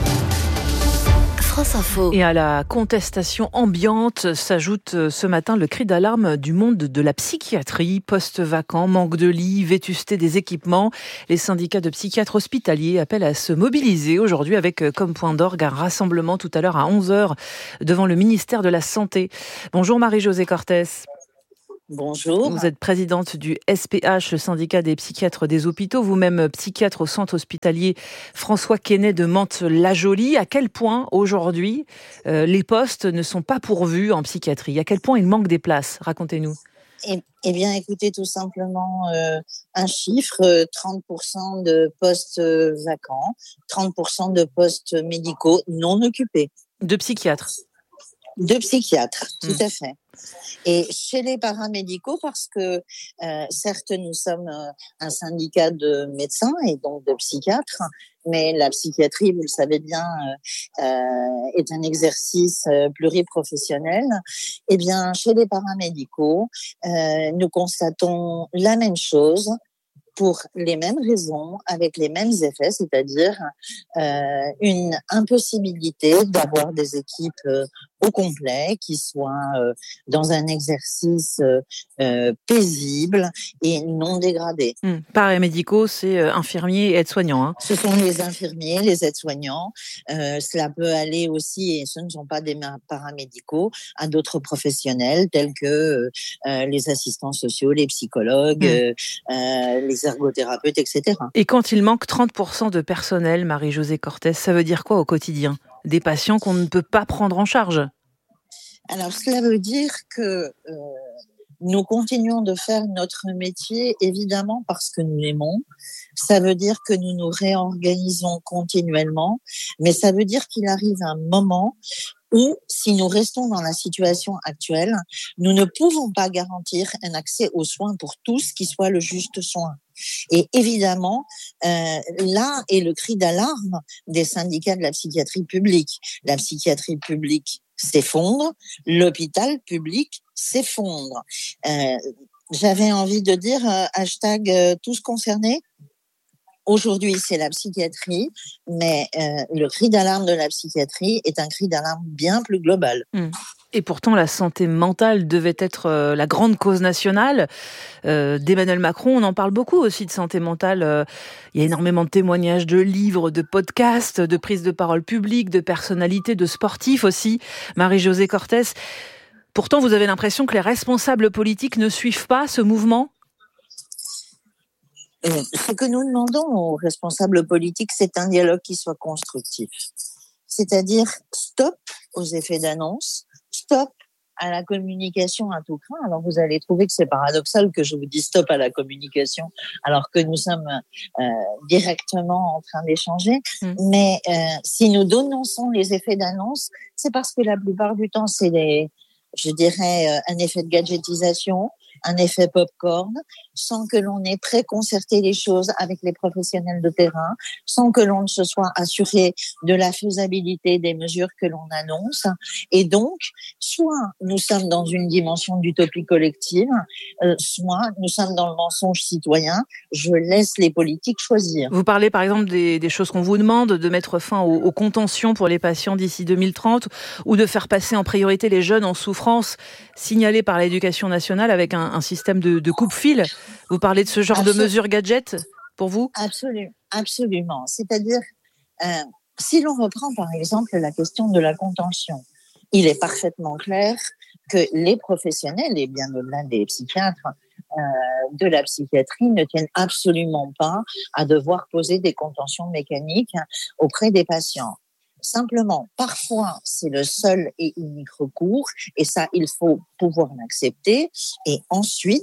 France Info. Et à la contestation ambiante s'ajoute ce matin le cri d'alarme du monde de la psychiatrie. Postes vacants, manque de lits, vétusté des équipements. Les syndicats de psychiatres hospitaliers appellent à se mobiliser aujourd'hui avec comme point d'orgue un rassemblement tout à l'heure à 11h devant le ministère de la Santé. Bonjour Marie-Josée Cortès. Bonjour. Vous êtes présidente du SPH, le syndicat des psychiatres des hôpitaux, vous-même psychiatre au centre hospitalier François Quesnay de Mantes-la-Jolie. À quel point aujourd'hui les postes ne sont pas pourvus en psychiatrie? À quel point il manque des places? Racontez-nous. Eh bien, écoutez, tout simplement un chiffre, 30% de postes vacants, 30% de postes médicaux non occupés. De psychiatres? De psychiatres, tout à fait. Et chez les paramédicaux, parce que certes, nous sommes un syndicat de médecins et donc de psychiatres, mais la psychiatrie, vous le savez bien, est un exercice pluriprofessionnel. Eh bien, chez les paramédicaux, nous constatons la même chose, pour les mêmes raisons, avec les mêmes effets, c'est-à-dire une impossibilité d'avoir des équipes au complet qui soient dans un exercice paisible et non dégradé. Paramédicaux, c'est infirmiers et aides-soignants. Hein. Ce sont les infirmiers, les aides-soignants. Cela peut aller aussi, et ce ne sont pas des paramédicaux, à d'autres professionnels tels que les assistants sociaux, les psychologues, les ergothérapeutes, etc. Et quand il manque 30% de personnel, Marie-Josée Cortès, ça veut dire quoi au quotidien? Des patients qu'on ne peut pas prendre en charge? Alors, cela veut dire que nous continuons de faire notre métier, évidemment, parce que nous l'aimons. Ça veut dire que nous nous réorganisons continuellement, mais ça veut dire qu'il arrive un moment où, si nous restons dans la situation actuelle, nous ne pouvons pas garantir un accès aux soins pour tous qui soit le juste soin. Et évidemment, là est le cri d'alarme des syndicats de la psychiatrie publique. La psychiatrie publique s'effondre, l'hôpital public s'effondre. J'avais envie de dire hashtag tous concernés. Aujourd'hui, c'est la psychiatrie, mais le cri d'alarme de la psychiatrie est un cri d'alarme bien plus global. Et pourtant, la santé mentale devait être la grande cause nationale d'Emmanuel Macron. On en parle beaucoup aussi de santé mentale. Il y a énormément de témoignages, de livres, de podcasts, de prises de parole publiques, de personnalités, de sportifs aussi. Marie-Josée Cortès, pourtant, vous avez l'impression que les responsables politiques ne suivent pas ce mouvement ? Ce que nous demandons aux responsables politiques, c'est un dialogue qui soit constructif. C'est-à-dire stop aux effets d'annonce, stop à la communication à tout craint. Alors vous allez trouver que c'est paradoxal que je vous dise stop à la communication alors que nous sommes directement en train d'échanger. Mais si nous dénonçons les effets d'annonce, c'est parce que la plupart du temps, c'est je dirais, un effet de gadgetisation, un effet pop-corn, sans que l'on ait préconcerté les choses avec les professionnels de terrain, sans que l'on ne se soit assuré de la faisabilité des mesures que l'on annonce. Et donc, soit nous sommes dans une dimension d'utopie collective, soit nous sommes dans le mensonge citoyen. Je laisse les politiques choisir. Vous parlez par exemple des choses qu'on vous demande, de mettre fin aux contentions pour les patients d'ici 2030, ou de faire passer en priorité les jeunes en souffrance signalés par l'Éducation nationale avec un système de coupe-fil. Vous parlez de ce genre de mesures gadgets pour vous ? Absolument. C'est-à-dire, si l'on reprend par exemple la question de la contention, il est parfaitement clair que les professionnels, et bien au-delà des psychiatres, de la psychiatrie ne tiennent absolument pas à devoir poser des contentions mécaniques auprès des patients. Simplement, parfois, c'est le seul et unique recours, et ça, il faut pouvoir l'accepter. Et ensuite,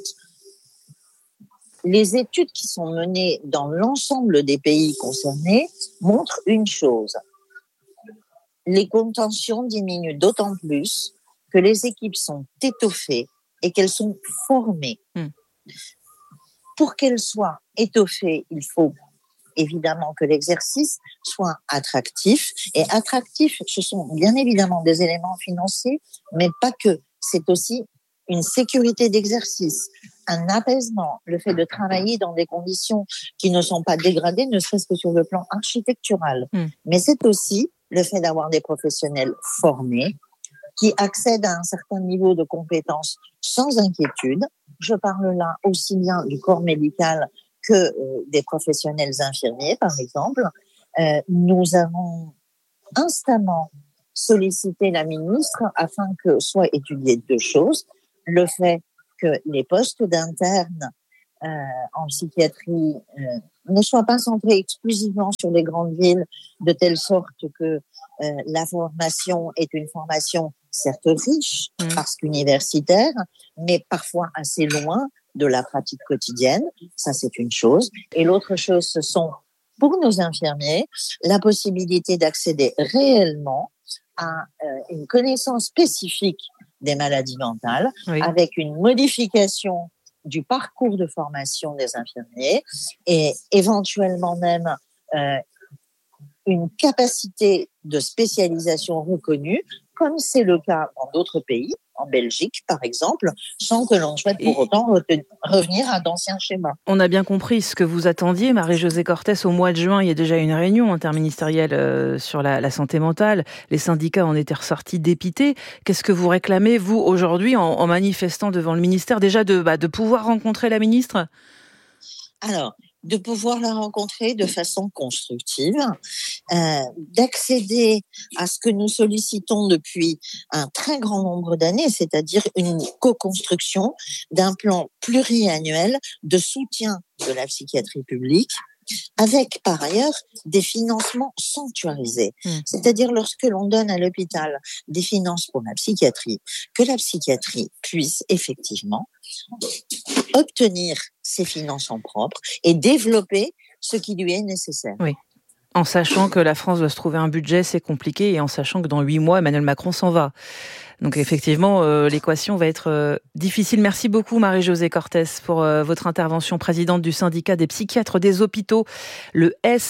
les études qui sont menées dans l'ensemble des pays concernés montrent une chose. Les contentions diminuent d'autant plus que les équipes sont étoffées et qu'elles sont formées. Pour qu'elles soient étoffées, il faut évidemment que l'exercice soit attractif. Et attractif, ce sont bien évidemment des éléments financiers, mais pas que. C'est aussi une sécurité d'exercice, un apaisement, le fait de travailler dans des conditions qui ne sont pas dégradées, ne serait-ce que sur le plan architectural. Mais c'est aussi le fait d'avoir des professionnels formés qui accèdent à un certain niveau de compétences sans inquiétude. Je parle là aussi bien du corps médical que des professionnels infirmiers, par exemple. Nous avons instamment sollicité la ministre afin que soient étudiées deux choses. Le fait que les postes d'internes en psychiatrie ne soient pas centrés exclusivement sur les grandes villes, de telle sorte que la formation est une formation certes riche, parce qu'universitaire, mais parfois assez loin de la pratique quotidienne. Ça, c'est une chose. Et l'autre chose, ce sont, pour nos infirmiers, la possibilité d'accéder réellement à une connaissance spécifique des maladies mentales, avec une modification du parcours de formation des infirmiers et éventuellement même une capacité de spécialisation reconnue, comme c'est le cas dans d'autres pays, en Belgique par exemple, sans que l'on souhaite pour autant revenir à d'anciens schémas. On a bien compris ce que vous attendiez, Marie-Josée Cortès. Au mois de juin, il y a déjà une réunion interministérielle sur la santé mentale. Les syndicats en étaient ressortis dépités. Qu'est-ce que vous réclamez, vous, aujourd'hui, en manifestant devant le ministère, déjà de pouvoir rencontrer la ministre ? Alors, de pouvoir la rencontrer de façon constructive, d'accéder à ce que nous sollicitons depuis un très grand nombre d'années, c'est-à-dire une co-construction d'un plan pluriannuel de soutien de la psychiatrie publique, avec par ailleurs des financements sanctuarisés. C'est-à-dire lorsque l'on donne à l'hôpital des finances pour la psychiatrie, que la psychiatrie puisse effectivement obtenir ses finances en propre et développer ce qui lui est nécessaire. Oui. En sachant que la France doit se trouver un budget, c'est compliqué, et en sachant que dans 8 mois, Emmanuel Macron s'en va. Donc effectivement, l'équation va être difficile. Merci beaucoup Marie-Josée Cortès pour votre intervention, présidente du syndicat des psychiatres des hôpitaux, le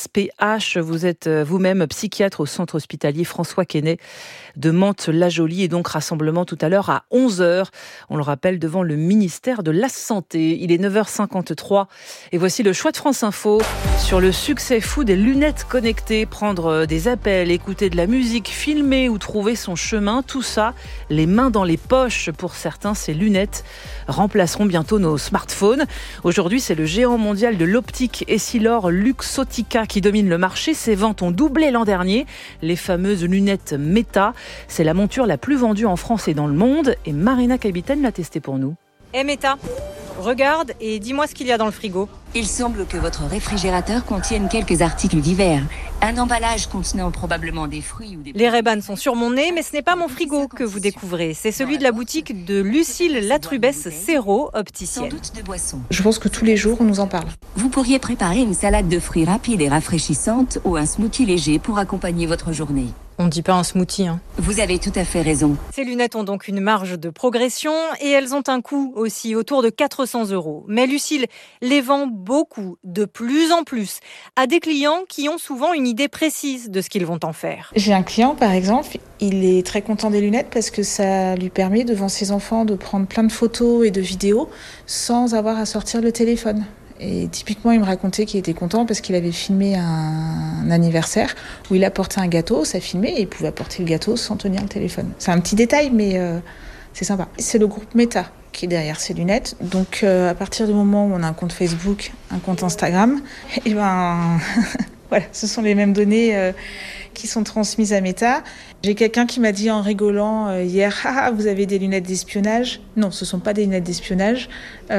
SPH. Vous êtes vous-même psychiatre au centre hospitalier François Quesnay de Mantes-la-Jolie, et donc rassemblement tout à l'heure à 11h. On le rappelle, devant le ministère de la Santé. Il est 9h53 et voici le choix de France Info sur le succès fou des lunettes connectées. Prendre des appels, écouter de la musique, filmer ou trouver son chemin, tout ça les mains dans les poches. Pour certains, ces lunettes remplaceront bientôt nos smartphones. Aujourd'hui, c'est le géant mondial de l'optique Essilor Luxottica qui domine le marché. Ses ventes ont doublé l'an dernier. Les fameuses lunettes Meta, c'est la monture la plus vendue en France et dans le monde. Et Marina Capitaine l'a testée pour nous. Meta, regarde et dis-moi ce qu'il y a dans le frigo. Il semble que votre réfrigérateur contienne quelques articles d'hiver. Un emballage contenant probablement des fruits ou des... Les Ray-Ban sont sur mon nez, mais ce n'est pas mon frigo que vous découvrez. C'est celui de la boutique de Lucille Latrubès Serrault, opticienne. Sans doute de boissons. Je pense que tous les jours, on nous en parle. Vous pourriez préparer une salade de fruits rapide et rafraîchissante ou un smoothie léger pour accompagner votre journée. On ne dit pas un smoothie, hein. Vous avez tout à fait raison. Ces lunettes ont donc une marge de progression et elles ont un coût aussi, autour de 400 €. Mais Lucille les vend beaucoup, de plus en plus, à des clients qui ont souvent une idée précise de ce qu'ils vont en faire. J'ai un client, par exemple, il est très content des lunettes parce que ça lui permet, devant ses enfants, de prendre plein de photos et de vidéos sans avoir à sortir le téléphone. Et typiquement, il me racontait qu'il était content parce qu'il avait filmé un anniversaire où il apportait un gâteau, ça filmait et il pouvait apporter le gâteau sans tenir le téléphone. C'est un petit détail, mais c'est sympa. C'est le groupe Meta qui est derrière ces lunettes. Donc, à partir du moment où on a un compte Facebook, un compte Instagram, et ben, voilà, ce sont les mêmes données qui sont transmises à Meta. J'ai quelqu'un qui m'a dit en rigolant hier, ah, vous avez des lunettes d'espionnage. Non, ce ne sont pas des lunettes d'espionnage,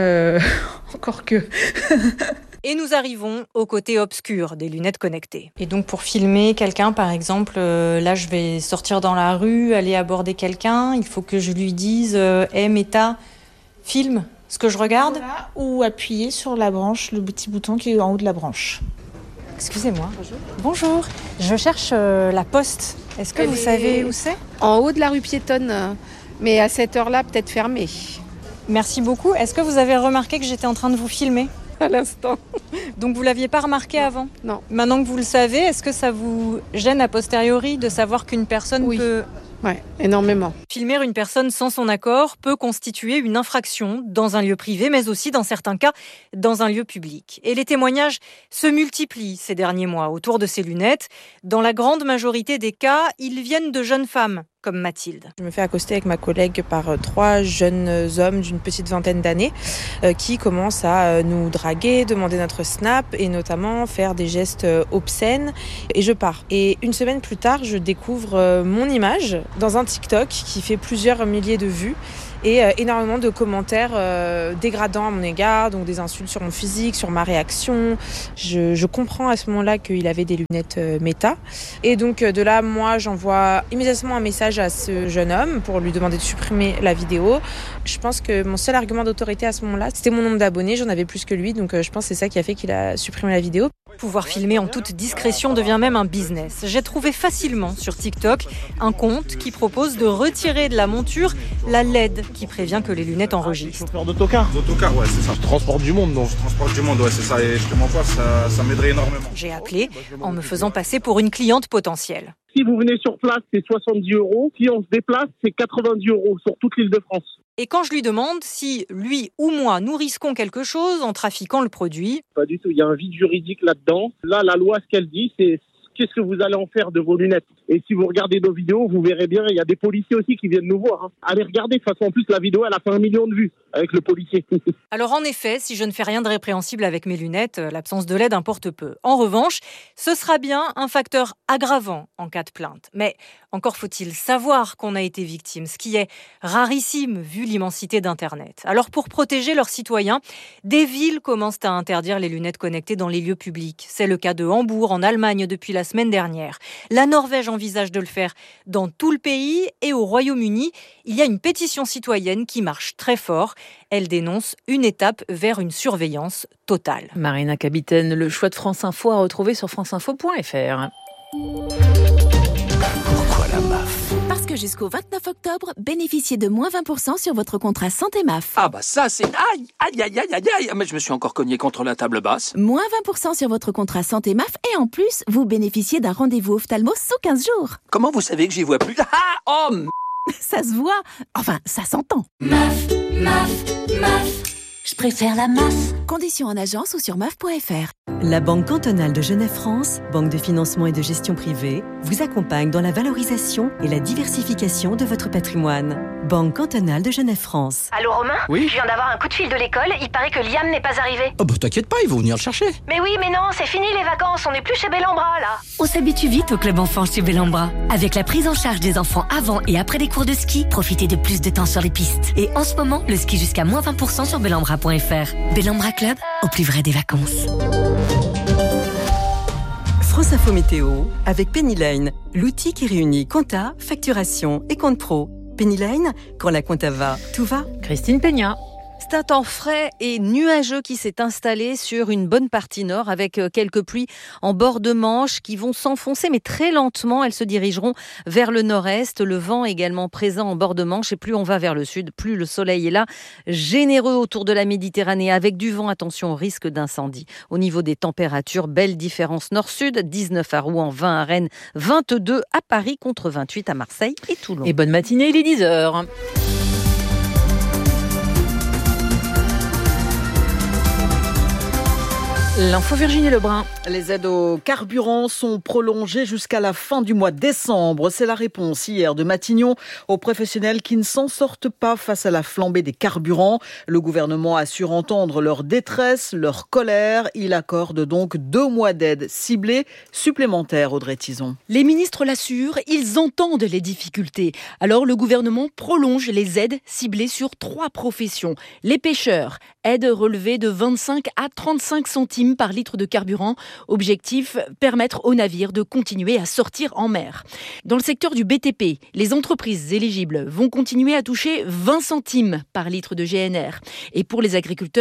encore que... Et nous arrivons au côté obscur des lunettes connectées. Et donc pour filmer quelqu'un, par exemple, là je vais sortir dans la rue, aller aborder quelqu'un, il faut que je lui dise « Hey Meta, filme ce que je regarde ». Voilà, ou appuyer sur la branche, le petit bouton qui est en haut de la branche. Excusez-moi. Bonjour. Je cherche la poste. Est-ce que vous savez où c'est ? En haut de la rue piétonne, mais à cette heure-là, peut-être fermée. Merci beaucoup. Est-ce que vous avez remarqué que j'étais en train de vous filmer ? à l'instant. Donc vous l'aviez pas remarqué avant ? Non. Maintenant que vous le savez, est-ce que ça vous gêne a posteriori de savoir qu'une personne peut... Oui, énormément. Filmer une personne sans son accord peut constituer une infraction dans un lieu privé, mais aussi, dans certains cas, dans un lieu public. Et les témoignages se multiplient ces derniers mois autour de ces lunettes. Dans la grande majorité des cas, ils viennent de jeunes femmes, comme Mathilde. Je me fais accoster avec ma collègue par 3 jeunes hommes d'une petite vingtaine d'années qui commencent à nous draguer, demander notre snap et notamment faire des gestes obscènes. Et je pars. Et une semaine plus tard, je découvre mon image dans un TikTok qui fait plusieurs milliers de vues et énormément de commentaires dégradants à mon égard, donc des insultes sur mon physique, sur ma réaction. Je comprends à ce moment-là qu'il avait des lunettes Meta. Et donc de là, moi, j'envoie immédiatement un message à ce jeune homme pour lui demander de supprimer la vidéo. Je pense que mon seul argument d'autorité à ce moment-là, c'était mon nombre d'abonnés. J'en avais plus que lui, donc je pense que c'est ça qui a fait qu'il a supprimé la vidéo. Pouvoir filmer en toute discrétion devient même un business. J'ai trouvé facilement sur TikTok un compte qui propose de retirer de la monture la LED qui prévient que les lunettes enregistrent. Chauffeur d'autocar. D'autocar, ouais, c'est ça. Je transporte du monde, donc. Je transporte du monde, ouais, c'est ça. Et je te mens pas, ça m'aiderait énormément. J'ai appelé en me faisant passer pour une cliente potentielle. Si vous venez sur place, c'est 70 €. Si on se déplace, c'est 90 € sur toute l'île de France. Et quand je lui demande si lui ou moi nous risquons quelque chose en trafiquant le produit... Pas du tout, il y a un vide juridique là-dedans. Là, la loi, ce qu'elle dit, c'est qu'est-ce que vous allez en faire de vos lunettes. Et si vous regardez nos vidéos, vous verrez bien, il y a des policiers aussi qui viennent nous voir. Hein. Allez regarder, de toute façon, en plus, la vidéo, elle a fait 1 million de vues avec le policier. Alors en effet, si je ne fais rien de répréhensible avec mes lunettes, l'absence de LED importe peu. En revanche, ce sera bien un facteur aggravant en cas de plainte. Mais encore faut-il savoir qu'on a été victime, ce qui est rarissime vu l'immensité d'Internet. Alors pour protéger leurs citoyens, des villes commencent à interdire les lunettes connectées dans les lieux publics. C'est le cas de Hambourg en Allemagne depuis la semaine dernière. La Norvège envisage de le faire dans tout le pays et au Royaume-Uni, il y a une pétition citoyenne qui marche très fort. Elle dénonce une étape vers une surveillance totale. Marina Capitaine, le choix de France Info à retrouver sur franceinfo.fr. Pourquoi la MAF ? Parce que jusqu'au 29 octobre, bénéficiez de moins 20% sur votre contrat santé MAF. Ah bah ça c'est... Aïe, aïe, aïe, aïe, aïe, aïe. Mais je me suis encore cogné contre la table basse. Moins 20% sur votre contrat santé MAF et en plus, vous bénéficiez d'un rendez-vous ophtalmo sous 15 jours. Comment vous savez que j'y vois plus? Ah, oh, Ça se voit. Enfin, ça s'entend. MAF, MAF, MAF. Je préfère la MAF. Conditions en agence ou sur MAF.fr. La Banque cantonale de Genève-France, banque de financement et de gestion privée, vous accompagne dans la valorisation et la diversification de votre patrimoine. Banque cantonale de Genève-France. Allô Romain ? Oui ? Je viens d'avoir un coup de fil de l'école, il paraît que Liam n'est pas arrivé. oh bah t'inquiète pas, ils vont venir le chercher. Mais oui, mais non, c'est fini les vacances, on n'est plus chez Bellambra là. On s'habitue vite au club enfant chez Bellambra. Avec la prise en charge des enfants avant et après les cours de ski, profitez de plus de temps sur les pistes. Et en ce moment, le ski jusqu'à moins 20% sur bellambra.fr. Bellambra Club, au plus vrai des vacances. France Info Météo avec Pennyline, l'outil qui réunit compta, facturation et compte pro. Pennyline, quand la compta va, tout va. Christine Peña. C'est un temps frais et nuageux qui s'est installé sur une bonne partie nord avec quelques pluies en bord de Manche qui vont s'enfoncer mais très lentement. Elles se dirigeront vers le nord-est. Le vent également présent en bord de Manche et plus on va vers le sud, plus le soleil est là. Généreux autour de la Méditerranée avec du vent. Attention au risque d'incendie. Au niveau des températures, belle différence nord-sud. 19 à Rouen, 20 à Rennes, 22 à Paris contre 28 à Marseille et Toulon. Et bonne matinée, il est 10h. L'info Virginie Lebrun. Les aides au carburant sont prolongées jusqu'à la fin du mois de décembre. C'est la réponse hier de Matignon aux professionnels qui ne s'en sortent pas face à la flambée des carburants. Le gouvernement assure entendre leur détresse, leur colère. Il accorde donc 2 mois d'aide ciblée supplémentaires, Audrey Tison. Les ministres l'assurent, ils entendent les difficultés. Alors le gouvernement prolonge les aides ciblées sur 3 professions. Les pêcheurs, aide relevée de 25 à 35 centimes par litre de carburant. Objectif, permettre aux navires de continuer à sortir en mer. Dans le secteur du BTP, les entreprises éligibles vont continuer à toucher 20 centimes par litre de GNR. Et pour les agriculteurs,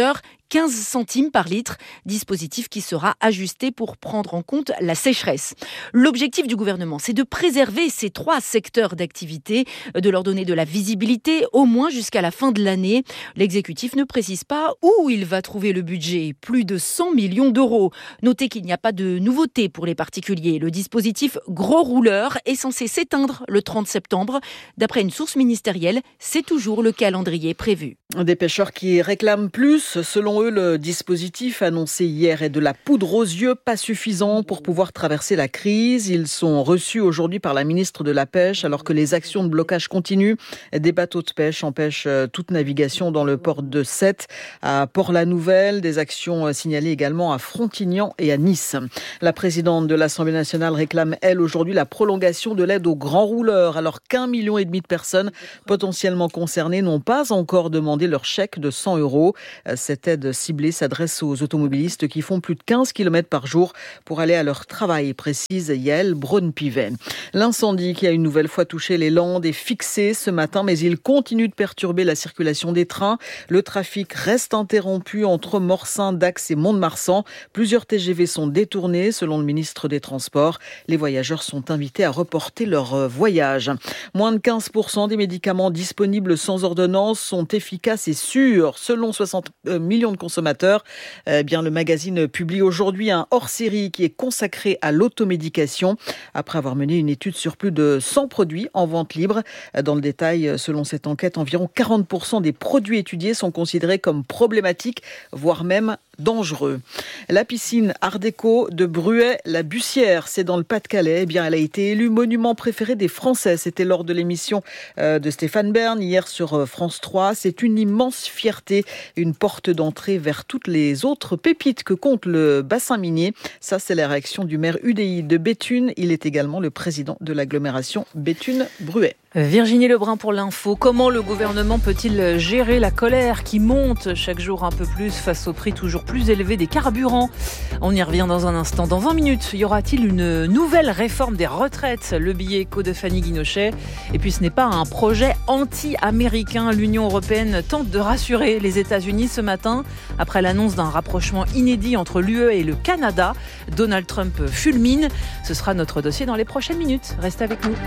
15 centimes par litre, dispositif qui sera ajusté pour prendre en compte la sécheresse. L'objectif du gouvernement, c'est de préserver ces 3 secteurs d'activité, de leur donner de la visibilité, au moins jusqu'à la fin de l'année. L'exécutif ne précise pas où il va trouver le budget, plus de 100 millions d'euros. Notez qu'il n'y a pas de nouveauté pour les particuliers. Le dispositif gros rouleur est censé s'éteindre le 30 septembre. D'après une source ministérielle, c'est toujours le calendrier prévu. Des pêcheurs qui réclament plus. Selon eux, le dispositif annoncé hier est de la poudre aux yeux, pas suffisant pour pouvoir traverser la crise. Ils sont reçus aujourd'hui par la ministre de la Pêche alors que les actions de blocage continuent. Des bateaux de pêche empêchent toute navigation dans le port de Sète, à Port-la-Nouvelle. Des actions signalées également à Frontignan et à Nice. La présidente de l'Assemblée nationale réclame, elle, aujourd'hui la prolongation de l'aide aux grands rouleurs alors qu'1,5 million de personnes potentiellement concernées n'ont pas encore demandé leur chèque de 100 €. Cette aide ciblée s'adresse aux automobilistes qui font plus de 15 km par jour pour aller à leur travail, précise Yael Braun-Pivet. L'incendie qui a une nouvelle fois touché les Landes est fixé ce matin, mais il continue de perturber la circulation des trains. Le trafic reste interrompu entre Morsin, Dax et Mont-de-Marsan. Plusieurs TGV sont détournés, selon le ministre des Transports. Les voyageurs sont invités à reporter leur voyage. Moins de 15% des médicaments disponibles sans ordonnance sont efficaces et sûrs, selon 60 millions de consommateurs. Le magazine publie aujourd'hui un hors-série qui est consacré à l'automédication, après avoir mené une étude sur plus de 100 produits en vente libre. Dans le détail, selon cette enquête, environ 40% des produits étudiés sont considérés comme problématiques, voire même dangereux. La piscine Art déco de Bruay-la-Bussière, c'est dans le Pas-de-Calais. Elle a été élue monument préféré des Français. C'était lors de l'émission de Stéphane Bern hier sur France 3. C'est une immense fierté, une porte d'entrée vers toutes les autres pépites que compte le bassin minier. Ça, c'est la réaction du maire UDI de Béthune. Il est également le président de l'agglomération Béthune-Bruay. Virginie Lebrun pour l'info. Comment le gouvernement peut-il gérer la colère qui monte chaque jour un peu plus face au prix toujours plus élevé des carburants ? On y revient dans un instant. Dans 20 minutes, y aura-t-il une nouvelle réforme des retraites ? Le billet éco de Fanny Guinochet. Et puis ce n'est pas un projet anti-américain. L'Union européenne tente de rassurer les États-Unis ce matin après l'annonce d'un rapprochement inédit entre l'UE et le Canada. Donald Trump fulmine. Ce sera notre dossier dans les prochaines minutes. Restez avec nous.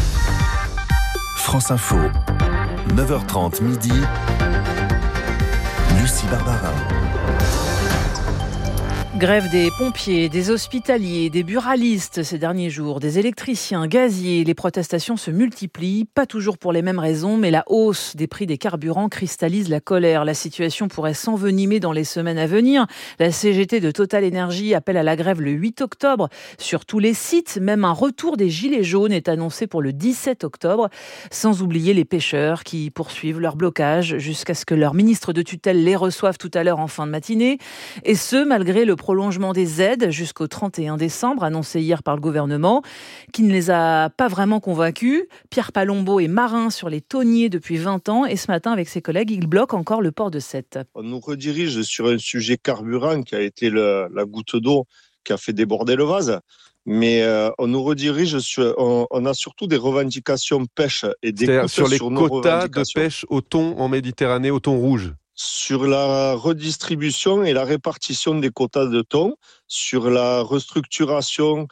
France Info, 9h30 midi, Lucie Barbarin. Grève des pompiers, des hospitaliers, des buralistes ces derniers jours, des électriciens, gaziers. Les protestations se multiplient, pas toujours pour les mêmes raisons, mais la hausse des prix des carburants cristallise la colère. La situation pourrait s'envenimer dans les semaines à venir. La CGT de Total Energy appelle à la grève le 8 octobre sur tous les sites. Même un retour des gilets jaunes est annoncé pour le 17 octobre. Sans oublier les pêcheurs qui poursuivent leur blocage jusqu'à ce que leur ministre de tutelle les reçoive tout à l'heure en fin de matinée. Et ce, malgré le prolongement des aides jusqu'au 31 décembre, annoncé hier par le gouvernement, qui ne les a pas vraiment convaincus. Pierre Palombo est marin sur les thoniers depuis 20 ans et ce matin, avec ses collègues, il bloque encore le port de Sète. On nous redirige sur un sujet carburant qui a été la goutte d'eau qui a fait déborder le vase. Mais on nous redirige on a surtout des revendications pêche et des sur les quotas de pêche au thon en Méditerranée, au thon rouge. Sur la redistribution et la répartition des quotas de thon, sur la restructuration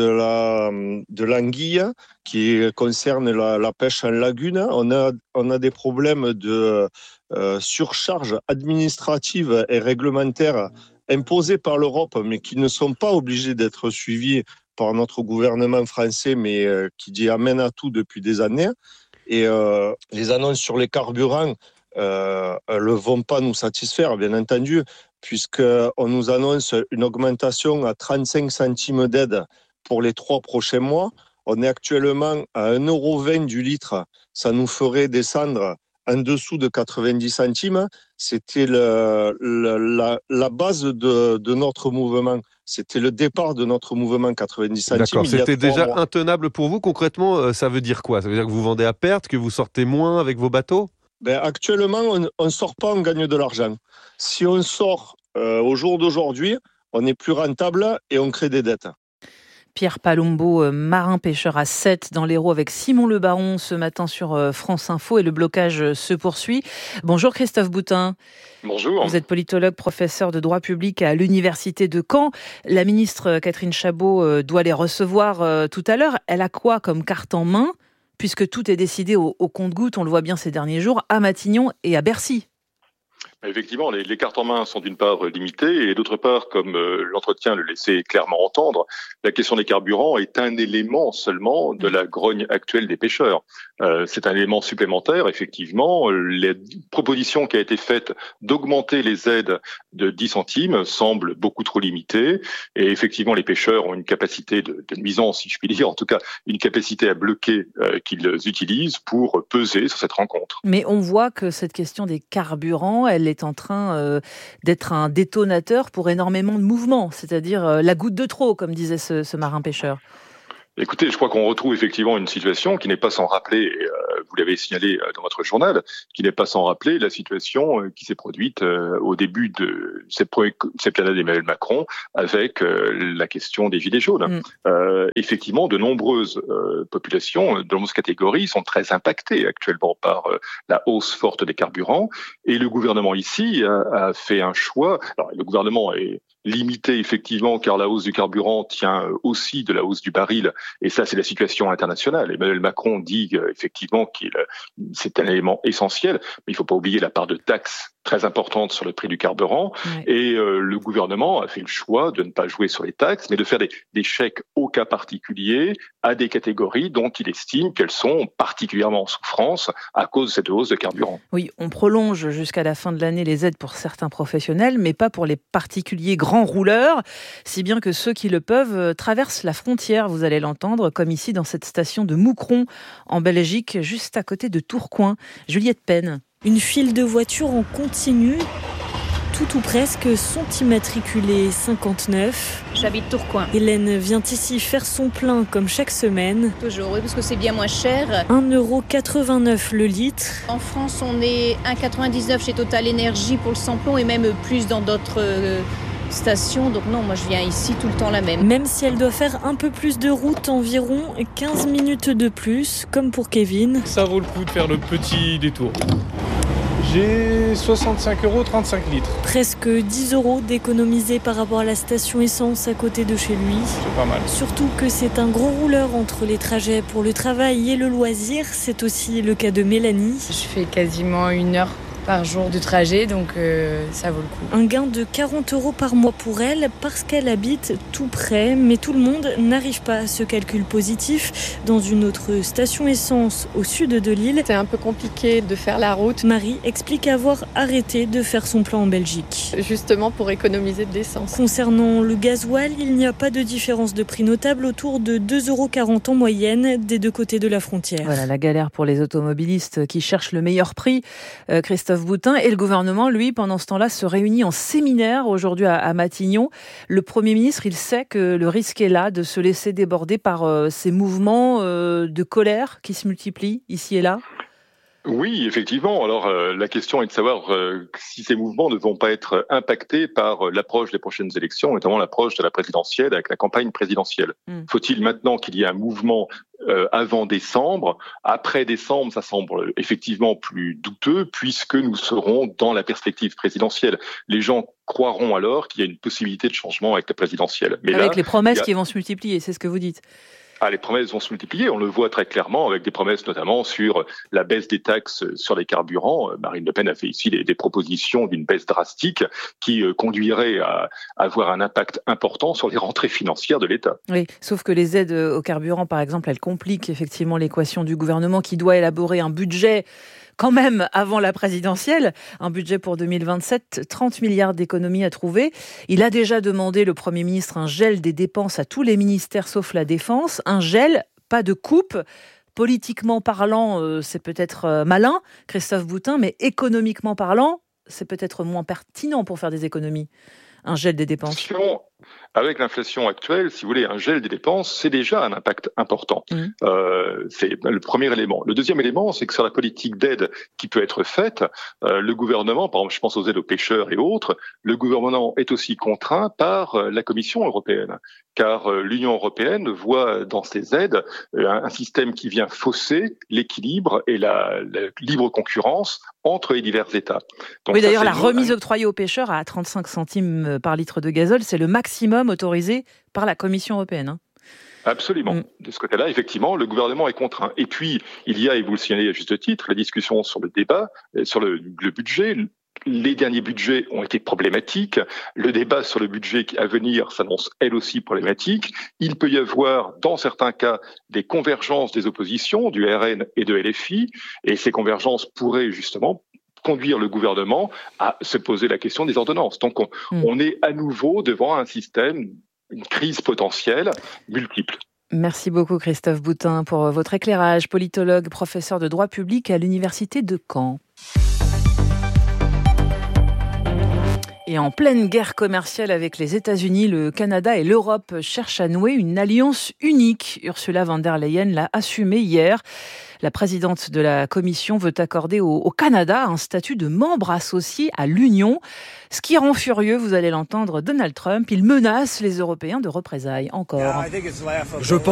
de l'anguille qui concerne la pêche en lagune, on a des problèmes de surcharge administrative et réglementaire imposés par l'Europe, mais qui ne sont pas obligés d'être suivis par notre gouvernement français, mais qui amène à tout depuis des années. Et les annonces sur les carburants ne vont pas nous satisfaire, bien entendu, puisqu'on nous annonce une augmentation à 35 centimes d'aide pour les 3 prochains mois. On est actuellement à 1,20 € du litre. Ça nous ferait descendre en dessous de 90 centimes. C'était la base de notre mouvement. C'était le départ de notre mouvement 90 centimes. D'accord, c'était déjà intenable pour vous. Concrètement, ça veut dire quoi ? Ça veut dire que vous vendez à perte, que vous sortez moins avec vos bateaux ? Actuellement, on ne sort pas, on gagne de l'argent. Si on sort au jour d'aujourd'hui, on est plus rentable et on crée des dettes. Pierre Palombo, marin-pêcheur à Sète dans l'Hérault avec Simon Le Baron ce matin sur France Info et le blocage se poursuit. Bonjour Christophe Boutin. Bonjour. Vous êtes politologue, professeur de droit public à l'université de Caen. La ministre Catherine Chabot doit les recevoir tout à l'heure. Elle a quoi comme carte en main, puisque tout est décidé au compte-gouttes, on le voit bien ces derniers jours, à Matignon et à Bercy? Effectivement, les cartes en main sont d'une part limitées et d'autre part, comme l'entretien le laissait clairement entendre, la question des carburants est un élément seulement de la grogne actuelle des pêcheurs. C'est un élément supplémentaire, effectivement. La proposition qui a été faite d'augmenter les aides de 10 centimes semble beaucoup trop limitée et effectivement, les pêcheurs ont une capacité de nuisance, si je puis dire, en tout cas une capacité à bloquer qu'ils utilisent pour peser sur cette rencontre. Mais on voit que cette question des carburants, elle est en train d'être un détonateur pour énormément de mouvements, c'est-à-dire la goutte de trop, comme disait ce marin-pêcheur. Écoutez, je crois qu'on retrouve effectivement une situation qui n'est pas sans rappeler, et vous l'avez signalé dans votre journal, qui n'est pas sans rappeler la situation qui s'est produite au début de cette septennat d'Emmanuel Macron avec la question des gilets jaunes. Effectivement, de nombreuses populations, de nombreuses catégories sont très impactées actuellement par la hausse forte des carburants et le gouvernement ici a fait un choix. Alors, le gouvernement est limité effectivement car la hausse du carburant tient aussi de la hausse du baril et ça c'est la situation internationale. Emmanuel Macron dit effectivement c'est un élément essentiel, mais il ne faut pas oublier la part de taxes très importante sur le prix du carburant et le gouvernement a fait le choix de ne pas jouer sur les taxes mais de faire des chèques au cas particulier à des catégories dont il estime qu'elles sont particulièrement en souffrance à cause de cette hausse de carburant. Oui, on prolonge jusqu'à la fin de l'année les aides pour certains professionnels mais pas pour les particuliers grands rouleurs, si bien que ceux qui le peuvent traversent la frontière, vous allez l'entendre, comme ici dans cette station de Moucron en Belgique, juste à côté de Tourcoing. Juliette Penn. Une file de voitures en continu, tout ou presque sont immatriculés 59. J'habite Tourcoing. Hélène vient ici faire son plein comme chaque semaine. Toujours, oui, parce que c'est bien moins cher. 1,89 € le litre. En France, on est 1,99 chez Total Énergie pour le samplon et même plus dans d'autres station, donc non, moi je viens ici tout le temps la même. Même si elle doit faire un peu plus de route, environ 15 minutes de plus, comme pour Kevin. Ça vaut le coup de faire le petit détour. J'ai 65 €, 35 litres. Presque 10 € d'économiser par rapport à la station essence à côté de chez lui. C'est pas mal. Surtout que c'est un gros rouleur entre les trajets pour le travail et le loisir. C'est aussi le cas de Mélanie. Je fais quasiment 1 heure par jour de trajet, donc ça vaut le coup. Un gain de 40 € par mois pour elle, parce qu'elle habite tout près, mais tout le monde n'arrive pas à ce calcul positif. Dans une autre station essence au sud de Lille, c'est un peu compliqué de faire la route. Marie explique avoir arrêté de faire son plein en Belgique. Justement pour économiser de l'essence. Concernant le gasoil, il n'y a pas de différence de prix notable, autour de 2,40 € en moyenne des deux côtés de la frontière. Voilà la galère pour les automobilistes qui cherchent le meilleur prix. Christophe Boutin, et le gouvernement, lui, pendant ce temps-là, se réunit en séminaire aujourd'hui à Matignon. Le Premier ministre, il sait que le risque est là de se laisser déborder par ces mouvements de colère qui se multiplient ici et là. Oui, effectivement. Alors, la question est de savoir si ces mouvements ne vont pas être impactés par l'approche des prochaines élections, notamment l'approche de la présidentielle avec la campagne présidentielle. Faut-il maintenant qu'il y ait un mouvement avant décembre? Après décembre, ça semble effectivement plus douteux puisque nous serons dans la perspective présidentielle. Les gens croiront alors qu'il y a une possibilité de changement avec la présidentielle. Mais avec là, les promesses qui vont se multiplier, c'est ce que vous dites. Les promesses vont se multiplier, on le voit très clairement avec des promesses notamment sur la baisse des taxes sur les carburants. Marine Le Pen a fait ici des propositions d'une baisse drastique qui conduirait à avoir un impact important sur les rentrées financières de l'État. Oui, sauf que les aides aux carburants, par exemple, elles compliquent effectivement l'équation du gouvernement qui doit élaborer un budget quand même avant la présidentielle, un budget pour 2027, 30 milliards d'économies à trouver. Il a déjà demandé, le Premier ministre, un gel des dépenses à tous les ministères sauf la Défense. Un gel, pas de coupe. Politiquement parlant, c'est peut-être malin, Christophe Boutin, mais économiquement parlant, c'est peut-être moins pertinent pour faire des économies. Un gel des dépenses. Avec l'inflation actuelle, si vous voulez, un gel des dépenses, c'est déjà un impact important. C'est le premier élément. Le deuxième élément, c'est que sur la politique d'aide qui peut être faite, le gouvernement, par exemple, je pense aux aides aux pêcheurs et autres, le gouvernement est aussi contraint par la Commission européenne. Car l'Union européenne voit dans ces aides un système qui vient fausser l'équilibre et la libre concurrence entre les divers États. Donc oui, d'ailleurs, la remise octroyée aux pêcheurs à 35 centimes par litre de gazole, c'est le maximum autorisé par la Commission européenne. Absolument. De ce côté-là, effectivement, le gouvernement est contraint. Et puis, il y a, et vous le signalez à juste titre, la discussion sur le débat, sur le budget. Les derniers budgets ont été problématiques. Le débat sur le budget à venir s'annonce elle aussi problématique. Il peut y avoir, dans certains cas, des convergences des oppositions, du RN et de LFI, et ces convergences pourraient justement conduire le gouvernement à se poser la question des ordonnances. Donc on est à nouveau devant un système, une crise potentielle multiple. Merci beaucoup Christophe Boutin pour votre éclairage, politologue, professeur de droit public à l'université de Caen. Et en pleine guerre commerciale avec les États-Unis, le Canada et l'Europe cherchent à nouer une alliance unique. Ursula von der Leyen l'a assumé hier. La présidente de la Commission veut accorder au Canada un statut de membre associé à l'Union. Ce qui rend furieux, vous allez l'entendre, Donald Trump. Il menace les Européens de représailles. Encore. Je pense